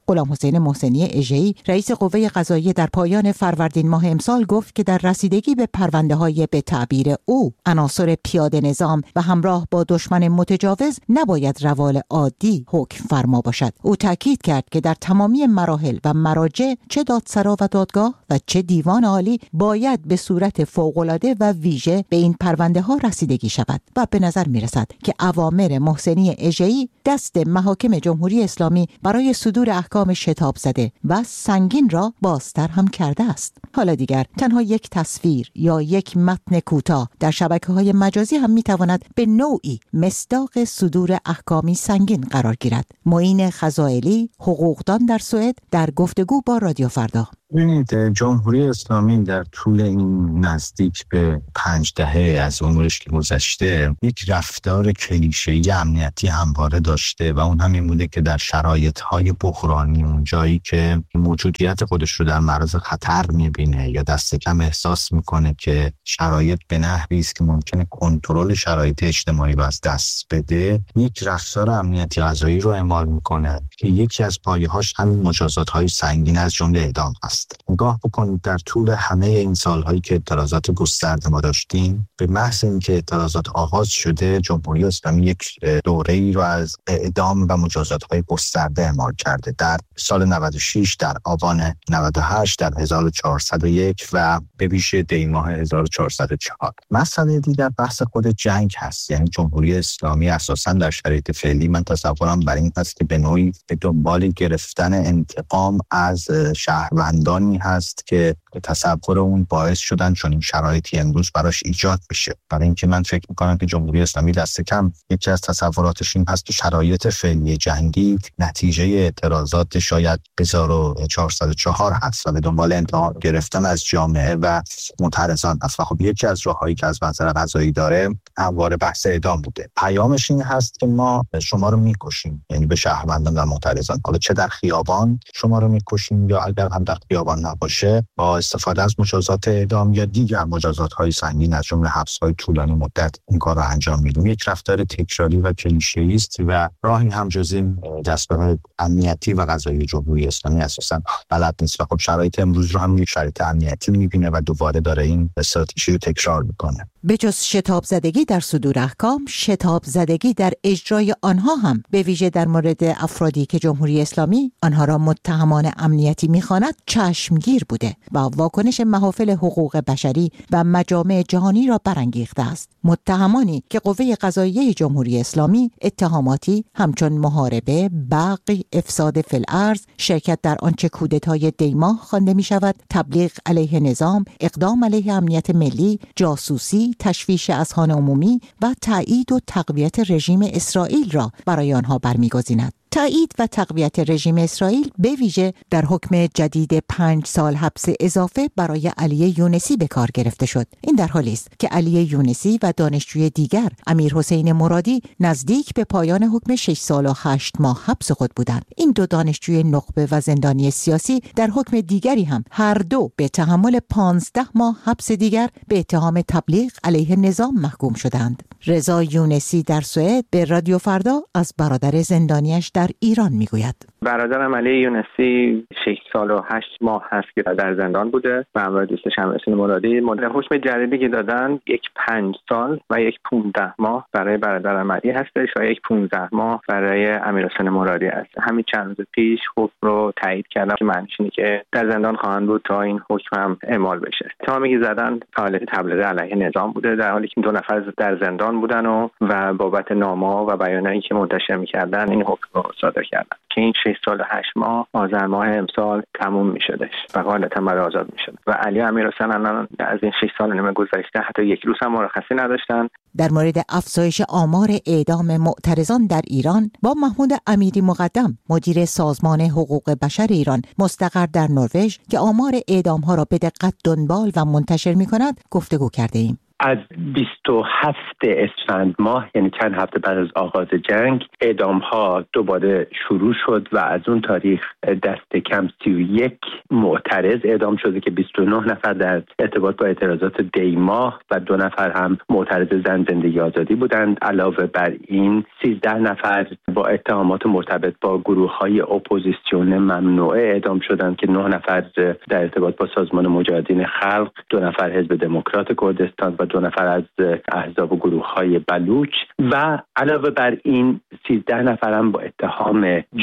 غلام حسین محسنی اژه‌ای رئیس قوه قضاییه در پایان فروردین ماه امسال گفت که در رسیدگی به پرونده‌های به تعبیر او عناصر پیاده نظام و همراه با دشمن متجاوز نباید روال عادی حکم فرما باشد. او تاکید کرد که در تمامی مراحل و مراجع چه دادسرا و دادگاه و چه دیوان عالی باید به صورت فوق‌العاده و ویژه به این پرونده ها رسیدگی شود و به نظر می رسد که اوامر محسنی اژه‌ای دست محاکم جمهوری اسلامی برای صدور احکام شتاب زده و سنگین را بازتر هم کرده است. حالا دیگر تنها یک تصویر یا یک متن کوتاه در شبکه‌های مجازی هم می تواند به نوعی مصداق صدور احکامی سنگین قرار گیرد. معین خزائلی، حقوقدان در سوئد، در گفتگو با رادیو فردا: ببینید، جمهوری اسلامی در طول این نزدیک به پنج دهه از عمرش که گذشته یک رفتار کلیشه‌ای امنیتی همواره داشته و اون هم این بوده که در شرایط‌های بحرانی، اون جایی که موجودیت خودش رو در معرض خطر می‌بینه یا دست کم احساس می‌کنه که شرایط به نحوی است که ممکنه کنترل شرایط اجتماعی رو از دست بده، یک رفتار امنیتی قضایی رو اعمال می‌کنه که یکی از پایه‌هاش همین مجازات‌های سنگین از جمله اعدام است. نگاه بکنید در طول همه این سالهایی که اعتراضات گسترده ما داشتیم، به محض اینکه اعتراضات آغاز شده، جمهوری اسلامی یک دوره‌ای رو از اعدام و مجازات‌های گسترده اعمال کرده. در سال نود و شش، در آبان نود و هشت، در هزار و چهارصد و یک و به ویژه دی ماه هزار و چهارصد و چهار. مسئله دیگر بحث خود جنگ هست. یعنی جمهوری اسلامی اساساً در شرایط فعلی، من تصورم بر این هست که به نوعی به دنبال گرفتن انتقام از شهروندان دانی هست که تصور اون باعث شدن چون این شرایطی امروز براش ایجاد بشه. برای اینکه من فکر میکنم که جمهوری اسلامی دست کم یکی از تصوراتش این هست که شرایط فعلی جنگی نتیجه اعتراضات شاید هزار و چهارصد و چهار هست و به دنبال انتقام گرفتن از جامعه و معترضان است. و خب یکی از راههایی که از منظر قضایی داره همواره بحث اعدام بوده. پیامش این هست که ما شما رو میکشیم، یعنی به شهروندان و معترضان، حالا چه در خیابان شما رو میکشیم یا اگر هم در خیابان نباشه با استفاده از مجازات اعدام یا دیگر مجازات‌های سنگین از جمله حبس‌های طولانی مدت این کار رو انجام میدیم. یک رفتار تکراری و کلیشه‌ای است و راهی هم جز این دستگاه امنیتی و قضایی جمهوری اسلامی اساساً بلد نیست و خب شرایط امروز رو هم یک شرایط امنیتی می‌بینه و دوباره داره این استراتژی رو تکرار می‌کنه. به جز شتاب زدگی در صدور احکام، شتاب زدگی در اجرای آنها هم به ویژه در مورد افرادی که جمهوری اسلامی آنها را متهمان امنیتی می‌خواند چشمگیر بوده و واکنش محافل حقوق بشری و مجامع جهانی را برانگیخته است. متهمانی که قوه قضاییه جمهوری اسلامی اتهاماتی همچون محاربه، بغی، افساد فی الارض، شرکت در آنچه کودتای دیماه خوانده می شود، تبلیغ علیه نظام، اقدام علیه امنیت ملی، جاسوسی، تشویش اذهان عمومی و تایید و تقویت رژیم اسرائیل را برای آنها برمیگزیند. تایید و تقویت رژیم اسرائیل به ویژه در حکم جدید پنج سال حبس اضافه برای علی یونسی به کار گرفته شد. این در حالی است که علی یونسی و دانشجوی دیگر امیر حسین مرادی نزدیک به پایان حکم شش سال و هشت ماه حبس خود بودند. این دو دانشجوی نخبه و زندانی سیاسی در حکم دیگری هم هر دو به تحمل پانزده ماه حبس دیگر به اتهام تبلیغ علیه نظام محکوم شدند. رضا یونسی در سوئد به رادیو فردا از برادر زندانیش در ایران میگوید. برادرم علی یونسی شش سال و هشت ماه هست که در زندان بوده و همراه دوستش امیر حسین مرادی. مدت حکم جدیدی که دادن یک پنج سال و یک پونزده ماه برای برادرم علی هستش و یک پونزده ماه برای امیر حسین مرادی هست. همین چند روز پیش حکم رو تایید کردم که معنیش اینه که در زندان خواهند بود تا این حکم هم اعمال بشه. اتهامی که زدن فعالیت تبلیغ علیه نظام بوده، در حالی که دو نفر در زندان بودن و و بابت نامه‌ها و بیانیه‌ای که منتشر می‌کردن این حکم رو صادر کردن که این شش سال و هشت ماه آذر ماه امسال تموم می‌شدش و غالبا بعد آزاد می‌شد. و علی امیرحسین الان از این شش سال و نیم گذشته حتی یک روز هم مرخصی نداشتن. در مورد افزایش آمار اعدام معترضان در ایران با محمود امیری مقدم، مدیر سازمان حقوق بشر ایران مستقر در نروژ که آمار اعدام‌ها را به دقت دنبال و منتشر می‌کند، گفتگو کرده‌ایم. از بیست و هفتم اسفند ماه، یعنی چند هفته بعد از آغاز جنگ، اعدام‌ها دوباره شروع شد و از اون تاریخ دست کم سی و یک معترض اعدام شده که بیست و نه نفر در ارتباط با اعتراضات دی ماه و دو نفر هم معترض زن زندگی آزادی بودند. علاوه بر این سیزده نفر با اتهامات مرتبط با گروه‌های اپوزیسیون ممنوعه اعدام شدند که نه نفر در ارتباط با سازمان مجاهدین خلق، دو نفر حزب دموکرات کردستان و دو نفر از احزاب و گروه‌های بلوچ و علاوه بر این سیزده نفر هم با اتهام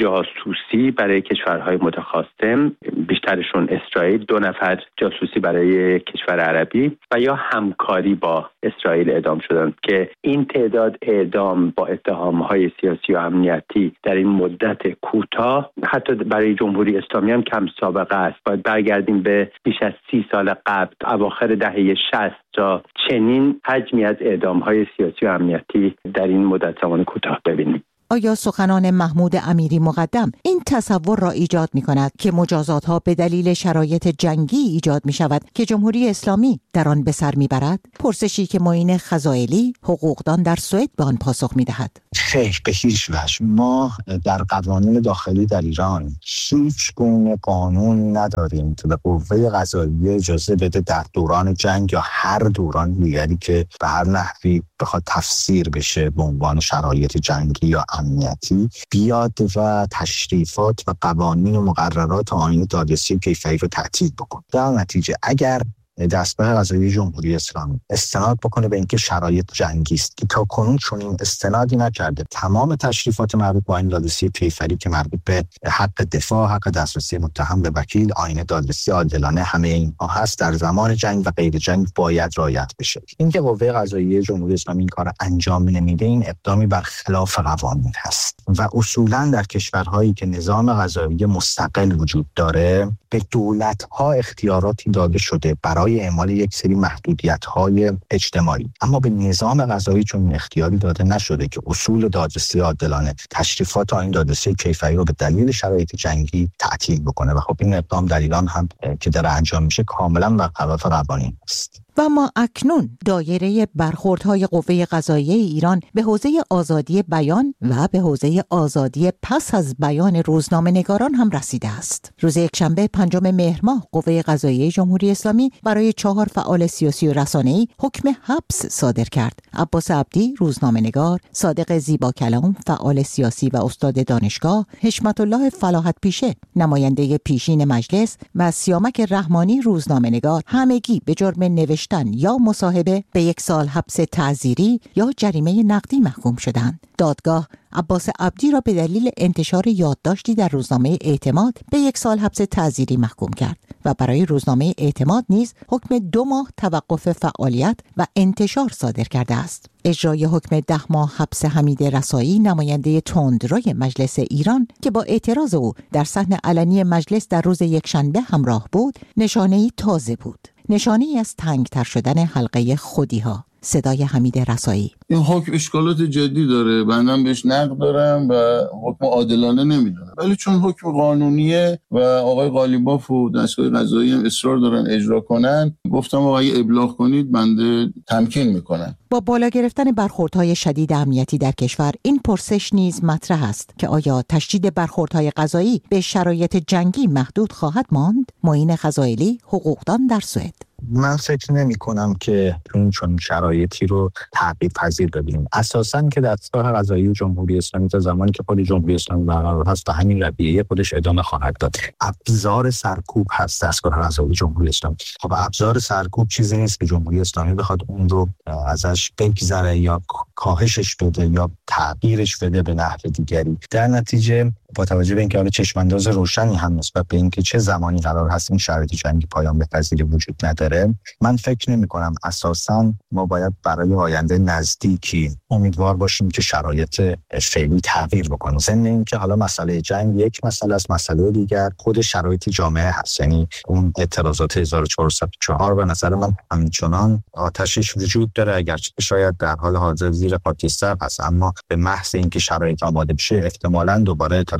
جاسوسی برای کشورهای متخاصم، بیشترشون اسرائیل، دو نفر جاسوسی برای کشور عربی و یا همکاری با اسرائیل اعدام شدند که این تعداد اعدام با اتهام‌های سیاسی و امنیتی در این مدت کوتاه حتی برای جمهوری اسلامی هم کم سابقه است. باید برگردیم به بیش از سی سال قبل، اواخر دهه شصت، تا چنین حجمی از اعدام‌های سیاسی و امنیتی در این مدت زمان کوتاه ببینیم. آیا سخنان محمود امیری مقدم این تصور را ایجاد می کند که مجازات‌ها به دلیل شرایط جنگی ایجاد می شود که جمهوری اسلامی در آن به سر می برد؟ پرسشی که معین خزائلی، حقوقدان در سوئد، به آن پاسخ می دهد. خیر، به هیچ وجه. ما در قوانین داخلی در ایران هیچ گونه قانون نداریم که به قوه قضاییه اجازه بده در دوران جنگ یا هر دوران دیگری که به هر نحوی بخواد تفسیر بشه به عنوان شرایط جنگی یا امنیتی بیاد و تشریفات و قوانین و مقررات آیین دادرسی کیفری رو تعطیل بکنه. در نتیجه اگر دستگاه قضایی جمهوری اسلامی استناد بکنه به اینکه شرایط جنگی است که تا کنون چنین استنادی نکرده، تمام تشریفات مربوط با آیین دادرسی کیفری که مربوط به حق دفاع، حق دسترسی متهم به وکیل، آیین دادرسی عادلانه، همه اینها هست، در زمان جنگ و غیر جنگ باید رعایت بشه. اینکه قوه قضاییه جمهوری اسلامی این کار انجام نمیده، این اقدامی بر خلاف قوانین هست و اصولا در کشورهایی که نظام قضایی مستقل وجود داره به دولت‌ها اختیاراتی داده شده برای اعمال یک سری محدودیت‌های اجتماعی، اما به نظام قضایی چون اختیاری داده نشده که اصول دادرسی عادلانه، تشریفات آیین دادرسی کیفری رو به دلیل شرایط جنگی تعطیل بکنه و خب این اقدام در ایران هم که داره انجام میشه کاملا برخلاف قوانین است. و ما اکنون دایره برخوردهای قوه قضاییه ایران به حوزه آزادی بیان و به حوزه آزادی پس از بیان روزنامه‌نگاران هم رسیده است. روز یکشنبه پنجم مهر ماه قوه قضاییه جمهوری اسلامی برای چهار فعال سیاسی و رسانه‌ای حکم حبس صادر کرد. عباس عبدی، روزنامه‌نگار، صادق زیبا کلام، فعال سیاسی و استاد دانشگاه، حشمت الله فلاحت پیشه، نماینده پیشین مجلس و سیامک رحمانی، روزنامه‌نگار، همگی به جرم نوشتن یا مصاحبه به یک سال حبس تعزیری یا جریمه نقدی محکوم شدند. دادگاه عباس عبدی را به دلیل انتشار یادداشتی در روزنامه اعتماد به یک سال حبس تعزیری محکوم کرد و برای روزنامه اعتماد نیز حکم دو ماه توقف فعالیت و انتشار صادر کرده است. اجرای حکم ده ماه حبس حمید رسایی، نماینده تندروی مجلس ایران که با اعتراض او در صحن علنی مجلس در روز یکشنبه همراه بود، نشانه‌ای تازه بود. نشانه‌ای از تنگتر شدن حلقه خودی‌ها. صدای حمید رسایی: این حکم اشکالات جدی داره، بنده بهش نقد دارم و حکم عادلانه نمیدونم، ولی چون حکم قانونیه و آقای قالیباف و دستگاه قضایی هم اصرار دارن اجرا کنن، گفتم آقا اگه ابلاغ کنید بنده تمکین میکنم. با بالا گرفتن برخوردهای شدید امنیتی در کشور، این پرسش نیز مطرح است که آیا تشدید برخوردهای قضایی به شرایط جنگی محدود خواهد ماند؟ معین خزائلی، حقوقدان در سوئد: من فکر نمی کنم که اون چون شرایطی رو تغییر پذیر ببینیم. اساساً که دستگاه قضایی جمهوری اسلامی تا زمانی که خود جمهوری اسلامی برقرار هست و همین رویه خودش ادامه خواهد داد. ابزار سرکوب هست دستگاه قضایی جمهوری اسلامی. خب ابزار سرکوب چیزی نیست که جمهوری اسلامی بخواد اون رو ازش بگذره یا کاهشش بده یا تغییرش بده به نحو دیگری. در نتیجه با توجه به اینکه حالا چشمانداز روشنی هم نسبت به اینکه چه زمانی قرار هست این شرایط جنگی پایان بپذیره وجود نداره، من فکر نمی کنم اساساً ما باید برای آینده نزدیکی امیدوار باشیم که شرایط فعلی تغییر بکنه. ضمن اینکه حالا مسئله جنگ یک مسئله است، مسئله دیگر خود شرایط جامعه هست. یعنی اون اعتراضات هزار و چهارصد و چهار به نظر من همچنان آتشش وجود داره، اگرچه شاید در حال حاضر زیر خاکستر هست، اما به محض اینکه شرایط آماده بشه احتمالاً دوباره اعتراض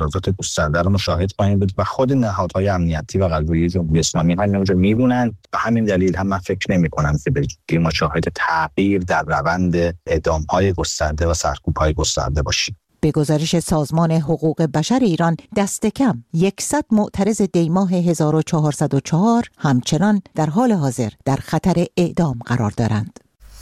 تجاوزات گسترده رو مشاهده خواهیم بود و خود نهادهای امنیتی و قلب‌گیری جمهوری اسلامی همینجا می‌بونن. به همین دلیل هم من فکر نمی‌کنم که به مشاهده تغییر در روند اعدام‌های گسترده و سرکوب‌های گسترده باشیم. به گزارش سازمان حقوق بشر ایران دست کم صد معترض دیماه هزار و چهارصد و چهار همچنان در حال حاضر در خطر اعدام قرار دارند.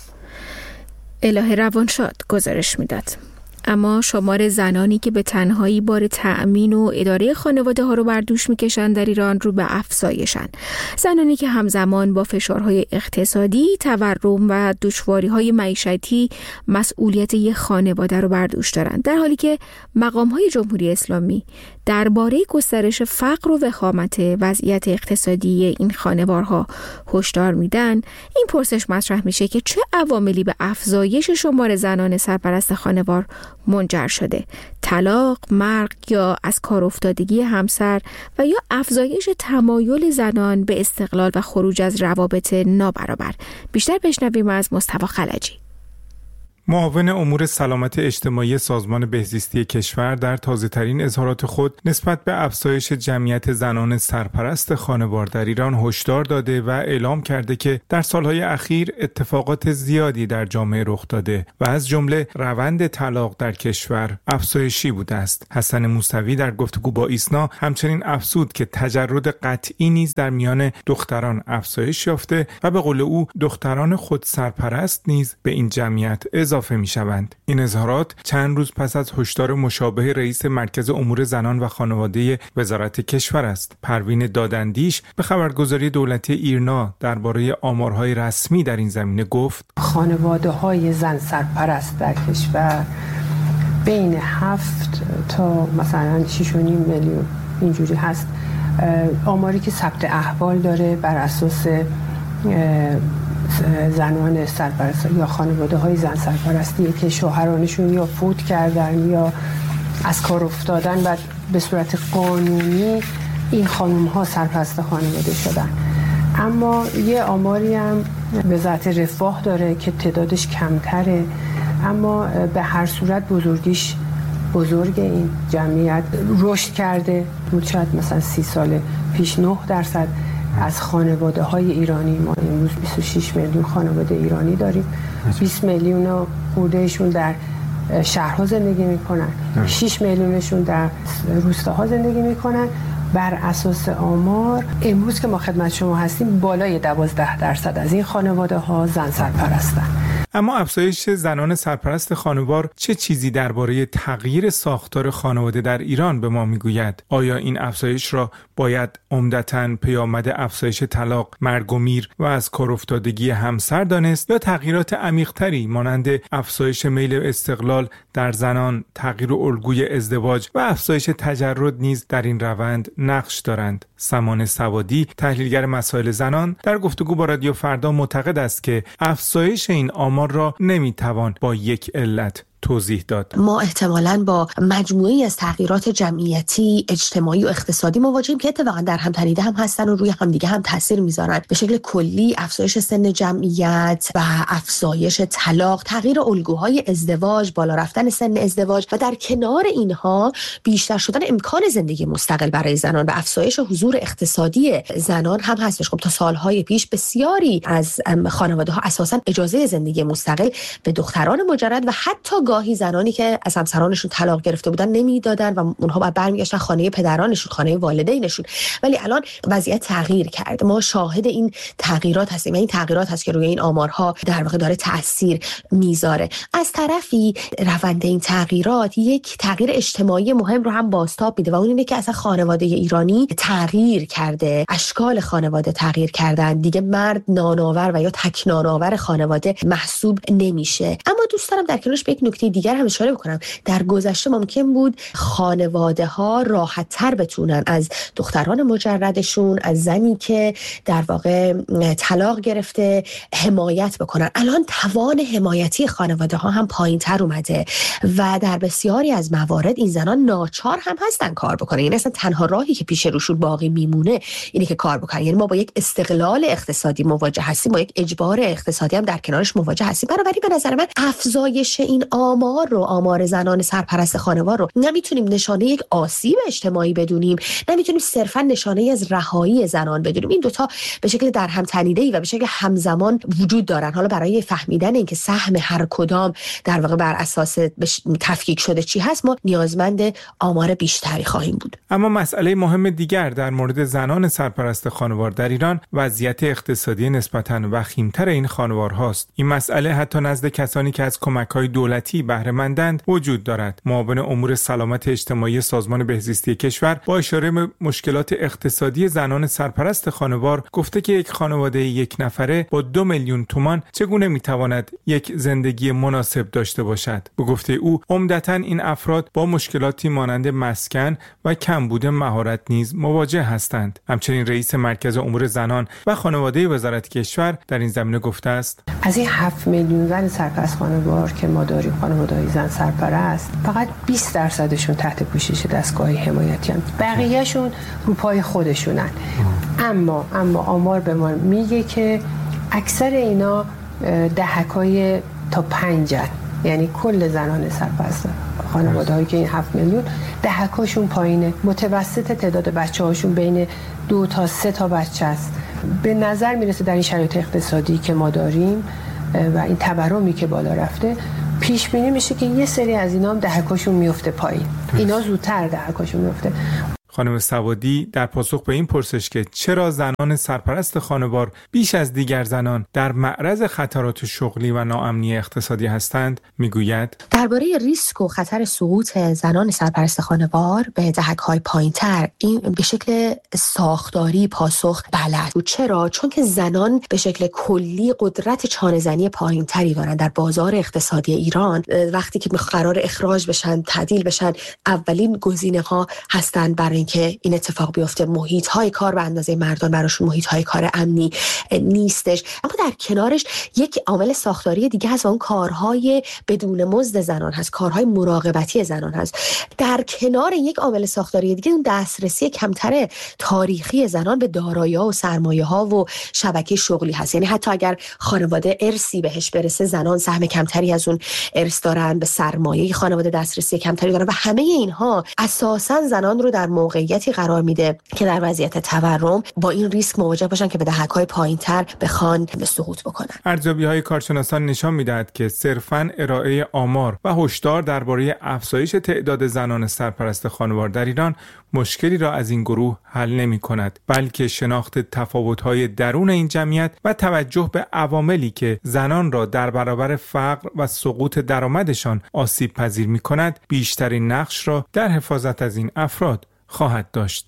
الهه روانشاد گزارش میداد. اما شمار زنانی که به تنهایی بار تأمین و اداره خانواده ها رو بر دوش میکشند در ایران رو به افزایشن. زنانی که همزمان با فشارهای اقتصادی، تورم و دشواری‌های معیشتی مسئولیت یک خانواده رو بر دوش دارند، در حالی که مقام‌های جمهوری اسلامی درباره گسترش فقر و وخامت وضعیت اقتصادی این خانوارها هشدار میدن. این پرسش مطرح میشه که چه عواملی به افزایش شمار زنان سرپرست خانوار منجر شده؟ طلاق، مرگ یا از کار افتادگی همسر و یا افزایش تمایل زنان به استقلال و خروج از روابط نابرابر؟ بیشتر بشنویم از مصطفی خلجی. معاون امور سلامت اجتماعی سازمان بهزیستی کشور در تازه‌ترین اظهارات خود نسبت به افزایش جمعیت زنان سرپرست خانوار در ایران هشدار داده و اعلام کرده که در سالهای اخیر اتفاقات زیادی در جامعه رخ داده و از جمله روند طلاق در کشور افزایشی بوده است. حسن موسوی در گفتگو با ایسنا همچنین افزود که تجرد قطعی نیز در میان دختران افزایش یافته و به قول او دختران خود سرپرست نیز به این جمعیت اضافه می شوند. این اظهارات چند روز پس از هشدار مشابه رئیس مرکز امور زنان و خانواده وزارت کشور است. پروین دادندیش به خبرگزاری دولتی ایرنا درباره آمارهای رسمی در این زمینه گفت: خانواده‌های زن سرپرست در کشور بین هفت تا مثلا شش و نیم میلیون اینجوری هست. آماری که ثبت احوال داره بر اساس زنان سرپرست یا خانواده های زن سرپرستی که شوهرانشون یا فوت کردن یا از کار افتادن و به صورت قانونی این خانم ها سرپرست خانواده شدن. اما یه آماری هم وزارت رفاه داره که تعدادش کمتره، اما به هر صورت بزرگیش بزرگ این جمعیت رشد کرده. شاید مثلا سی سال پیش نه درصد از خانواده های ایرانی، ما امروز بیست و شش میلیون خانواده ایرانی داریم، بیست میلیون خوردهشون در شهرها زندگی میکنن، شش میلیونشون در روستاها زندگی میکنن. بر اساس آمار امروز که ما خدمت شما هستیم بالای دوازده درصد از این خانواده ها زن سرپرستن. اما افزایش زنان سرپرست خانوار چه چیزی درباره تغییر ساختار خانواده در ایران به ما میگوید؟ آیا این افزایش را باید عمدتاً پیامد افزایش طلاق، مرگ و میر و از کار افتادگی همسر دانست یا تغییرات عمیق‌تری مانند افزایش میل استقلال در زنان، تغییر الگوی ازدواج و افزایش تجرد نیز در این روند نقش دارند؟ سمان سوادی، تحلیلگر مسائل زنان، در گفتگو با رادیو فردا معتقد است که افزایش این آمار را نمیتوان با یک علت توضیح داد. ما احتمالاً با مجموعه‌ای از تغییرات جمعیتی، اجتماعی و اقتصادی مواجهیم که اتفاقاً در هم تنیده هم هستن و روی همدیگه هم تاثیر میذارن. به شکل کلی افزایش سن جمعیت و افزایش طلاق، تغییر الگوهای ازدواج، بالا رفتن سن ازدواج و در کنار اینها بیشتر شدن امکان زندگی مستقل برای زنان و افزایش حضور اقتصادی زنان هم هستش. خب تا سالهای پیش بسیاری از خانواده‌ها اساساً اجازه زندگی مستقل به دختران مجرد و حتی گاهی زنانی که از همسرانشون طلاق گرفته بودن نمیدادن و اونها بعد برمیگشتن خانه پدرانشون، خانه والدینشون. ولی الان وضعیت تغییر کرده. ما شاهد این تغییرات هستیم. این تغییرات هست که روی این آمارها در واقع داره تاثیر میذاره. از طرفی روند این تغییرات یک تغییر اجتماعی مهم رو هم بازتاب میده و اون اینه که اصلا خانواده ایرانی تغییر کرده. اشکال خانواده تغییر کردن. دیگه مرد نانآور و یا تک نانآور خانواده محسوب نمیشه. اما دوست دارم در کنارش به یک نکته دیگر هم اشاره بکنم. در گذشته ممکن بود خانواده ها راحت تر بتونن از دختران مجردشون، از زنی که در واقع طلاق گرفته حمایت بکنن. الان توان حمایتی خانواده ها هم پایین تر اومده و در بسیاری از موارد این زنان ناچار هم هستن کار بکنن. یعنی اصلا تنها راهی که پیش روشون باقی میمونه اینه که کار بکنن. یعنی ما با یک استقلال اقتصادی مواجه هستیم، با یک اجبار اقتصادی هم در کنارش مواجه هستیم. بنابراین به نظر من افزایش این آمار رو، آمار زنان سرپرست خانوار رو نمیتونیم نشانه یک آسیب اجتماعی بدونیم، نمیتونیم صرفا نشانه از رهایی زنان بدونیم. این دوتا به شکل در هم تنیده‌ای و به شکل همزمان وجود دارن. حالا برای فهمیدن اینکه سهم هر کدام در واقع بر اساس تفکیک شده چی هست، ما نیازمند آمار بیشتری خواهیم بود. اما مسئله مهم دیگر در مورد زنان سرپرست خانوار در ایران وضعیت اقتصادی نسبتاً وخیم‌تر این خانوارهاست. این مسئله حتی نزد کسانی که از کمک‌های دولتی بهره مندند وجود دارد. معاون امور سلامت اجتماعی سازمان بهزیستی کشور با اشاره به مشکلات اقتصادی زنان سرپرست خانوار گفته که یک خانواده یک نفره با دو میلیون تومان چگونه میتواند یک زندگی مناسب داشته باشد. به گفته او عمدتاً این افراد با مشکلاتی مانند مسکن و کمبود مهارت نیز مواجه هستند. همچنین رئیس مرکز امور زنان و خانواده وزارت کشور در این زمینه گفته است: از این هفت میلیون زن سرپرست خانوار که ما داریم، خانواده‌های زن سرپرست، فقط بیست درصدشون تحت پوشش دستگاه حمایتی هستند. بقیه‌شون رو پای خودشونن. اما اما آمار به ما میگه که اکثر اینا دهکای تا پنجن، یعنی کل زنان سرپرست خانواده‌هایی که این هفت میلیون دهکاشون پایینه. متوسط تعداد بچه‌هاشون بین دو تا سه تا بچه است. به نظر میرسه در این شرایط اقتصادی که ما داریم و این تورمی که بالا رفته، پیش بینی میشه که یه سری از اینا هم دهکاشون میفته پایین. اینا زودتر دهکاشون میفته. خانم سوادی در پاسخ به این پرسش که چرا زنان سرپرست خانوار بیش از دیگر زنان در معرض خطرات شغلی و ناامنی اقتصادی هستند میگوید: درباره ریسک و خطر سقوط زنان سرپرست خانوار به دهک‌های پایین‌تر این به شکل ساختاری پاسخ بلد بود. چرا؟ چون که زنان به شکل کلی قدرت چانه‌زنی پایین‌تری دارند در بازار اقتصادی ایران. وقتی که قرار اخراج بشن، تعدیل بشن، اولین گزینه‌ها هستند برای که این اتفاق بیفته. محیط های کار به اندازه مردان براشون محیط های کار امنی نیستش. اما در کنارش یک عامل ساختاری دیگه هست و اون کارهای بدون مزد زنان هست، کارهای مراقبتی زنان هست. در کنار یک عامل ساختاری دیگه اون دسترسی کمتر تاریخی زنان به دارایی‌ها و سرمایه‌ها و شبکه شغلی هست. یعنی حتی اگر خانواده ارثی بهش برسه، زنان سهم کمتری از اون ارث دارن، به سرمایه خانواده دسترسی کمتری دارن و همه اینها اساساً زنان رو در موقعیتی قرار میده که در وضعیت تورم با این ریسک مواجه باشن که به دهک‌های پایین‌تر بخوان به سقوط بکنن. ارزیابی‌های کارشناسان نشان می‌دهد که صرفاً ارائه آمار و هشدار درباره افزایش تعداد زنان سرپرست خانوار در ایران مشکلی را از این گروه حل نمی‌کند، بلکه شناخت تفاوت‌های درون این جمعیت و توجه به عواملی که زنان را در برابر فقر و سقوط درآمدشان آسیب پذیر می‌کند بیشترین نقش را در حفاظت از این افراد خواهد داشت.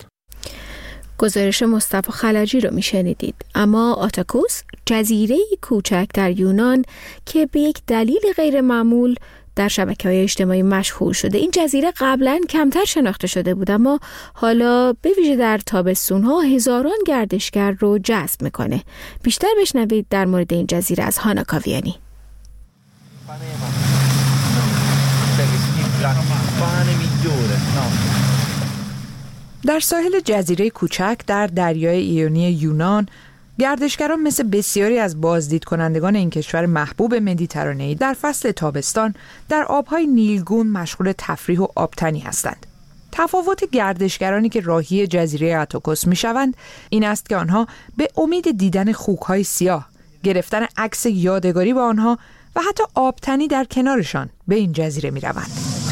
گزارش مصطفی خلجی رو میشنیدید. اما آتاکوس، جزیره‌ای کوچک در یونان که به یک دلیل غیر معمول در شبکه‌های اجتماعی مشهور شده. این جزیره قبلا کمتر شناخته شده بود، اما حالا به ویژه در تابستون‌ها هزاران گردشگر رو جذب میکنه. بیشتر بشنوید در مورد این جزیره از هانا کاویانی. در ساحل جزیره کوچک در دریای ایونی یونان، گردشگران مثل بسیاری از بازدید کنندگان این کشور محبوب مدیترانه‌ای در فصل تابستان در آبهای نیلگون مشغول تفریح و آبتنی هستند. تفاوت گردشگرانی که راهی جزیره آتاکوس میشوند این است که آنها به امید دیدن خوک‌های سیاه، گرفتن عکس یادگاری با آنها و حتی آبتنی در کنارشان به این جزیره میروند.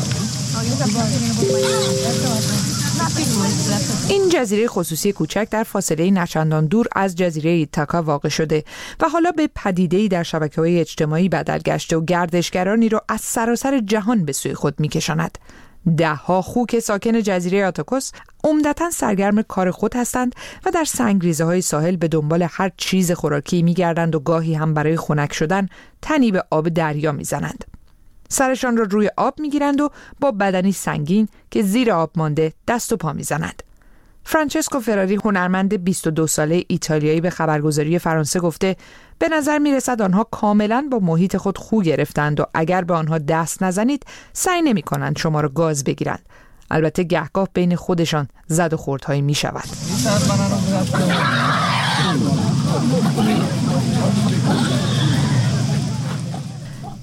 این جزیره خصوصی کوچک در فاصله نچندان دور از جزیره ایتاکا واقع شده و حالا به پدیده‌ای در شبکه‌های اجتماعی بدل گشته و گردشگرانی را از سراسر جهان به سوی خود می‌کشاند. ده‌ها خوک ساکن جزیره آتاکوس عمدتاً سرگرم کار خود هستند و در سنگریزه‌های ساحل به دنبال هر چیز خوراکی می‌گردند و گاهی هم برای خنک شدن تنی به آب دریا می‌زنند. سرشان را روی آب می‌گیرند و با بدنی سنگین که زیر آب مانده دست و پا می‌زنند. فرانچسکو فراری، هنرمند بیست و دو ساله ایتالیایی، به خبرگزاری فرانسه گفته به نظر می‌رسد آنها کاملاً با محیط خود خو گرفتند و اگر به آنها دست نزنید سعی نمی‌کنند شما را گاز بگیرند. البته گهگاه بین خودشان زد و خوردهایی می‌شود.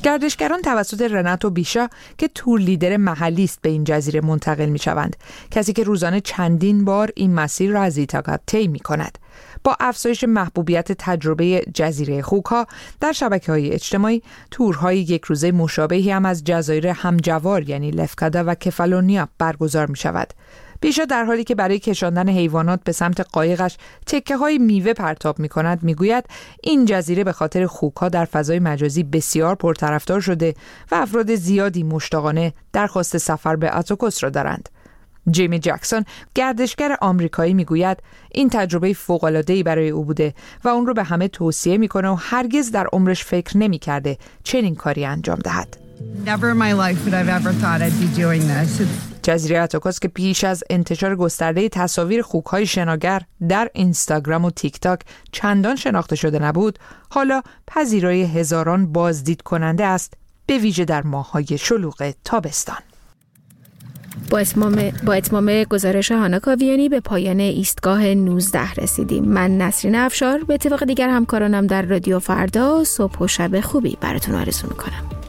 گردشگران توسط رناتو بیشا که تور لیدر محلی است به این جزیره منتقل می شوند، کسی که روزانه چندین بار این مسیر را از ایتاکا طی می کند. با افزایش محبوبیت تجربه جزیره خوک‌ها در شبکه‌های اجتماعی، تورهای یک روزه مشابهی هم از جزایر همجوار یعنی لفکادا و کفالونیا برگزار می شود. بیشا در حالی که برای کشاندن حیوانات به سمت قایقش تکه های میوه پرتاب می کند می گوید این جزیره به خاطر خوک‌ها در فضای مجازی بسیار پرطرفدار شده و افراد زیادی مشتاقانه درخواست سفر به اتوکوس را دارند. جیمی جکسون گردشگر آمریکایی می گوید این تجربه فوق‌العاده‌ای برای او بوده و اون رو به همه توصیه می کنه و هرگز در عمرش فکر نمی کرده چنین کاری انجام دهد. Never in my life would I've ever thought I'd be doing this. جزیره اتوکوس که پیش از انتشار گسترده تصاویر خوک‌های شناگر در اینستاگرام و تیک تاک چندان شناخته شده نبود، حالا پذیرای هزاران بازدید کننده است، به ویژه در ماه‌های شلوغ تابستان. با اتمام, با اتمام گزارش هانا کاویانی به پایان ایستگاه نوزده رسیدیم. من نسرین افشار به اتفاق دیگر همکارانم در رادیو فردا صبح و شب خوبی براتون آرزو میکنم.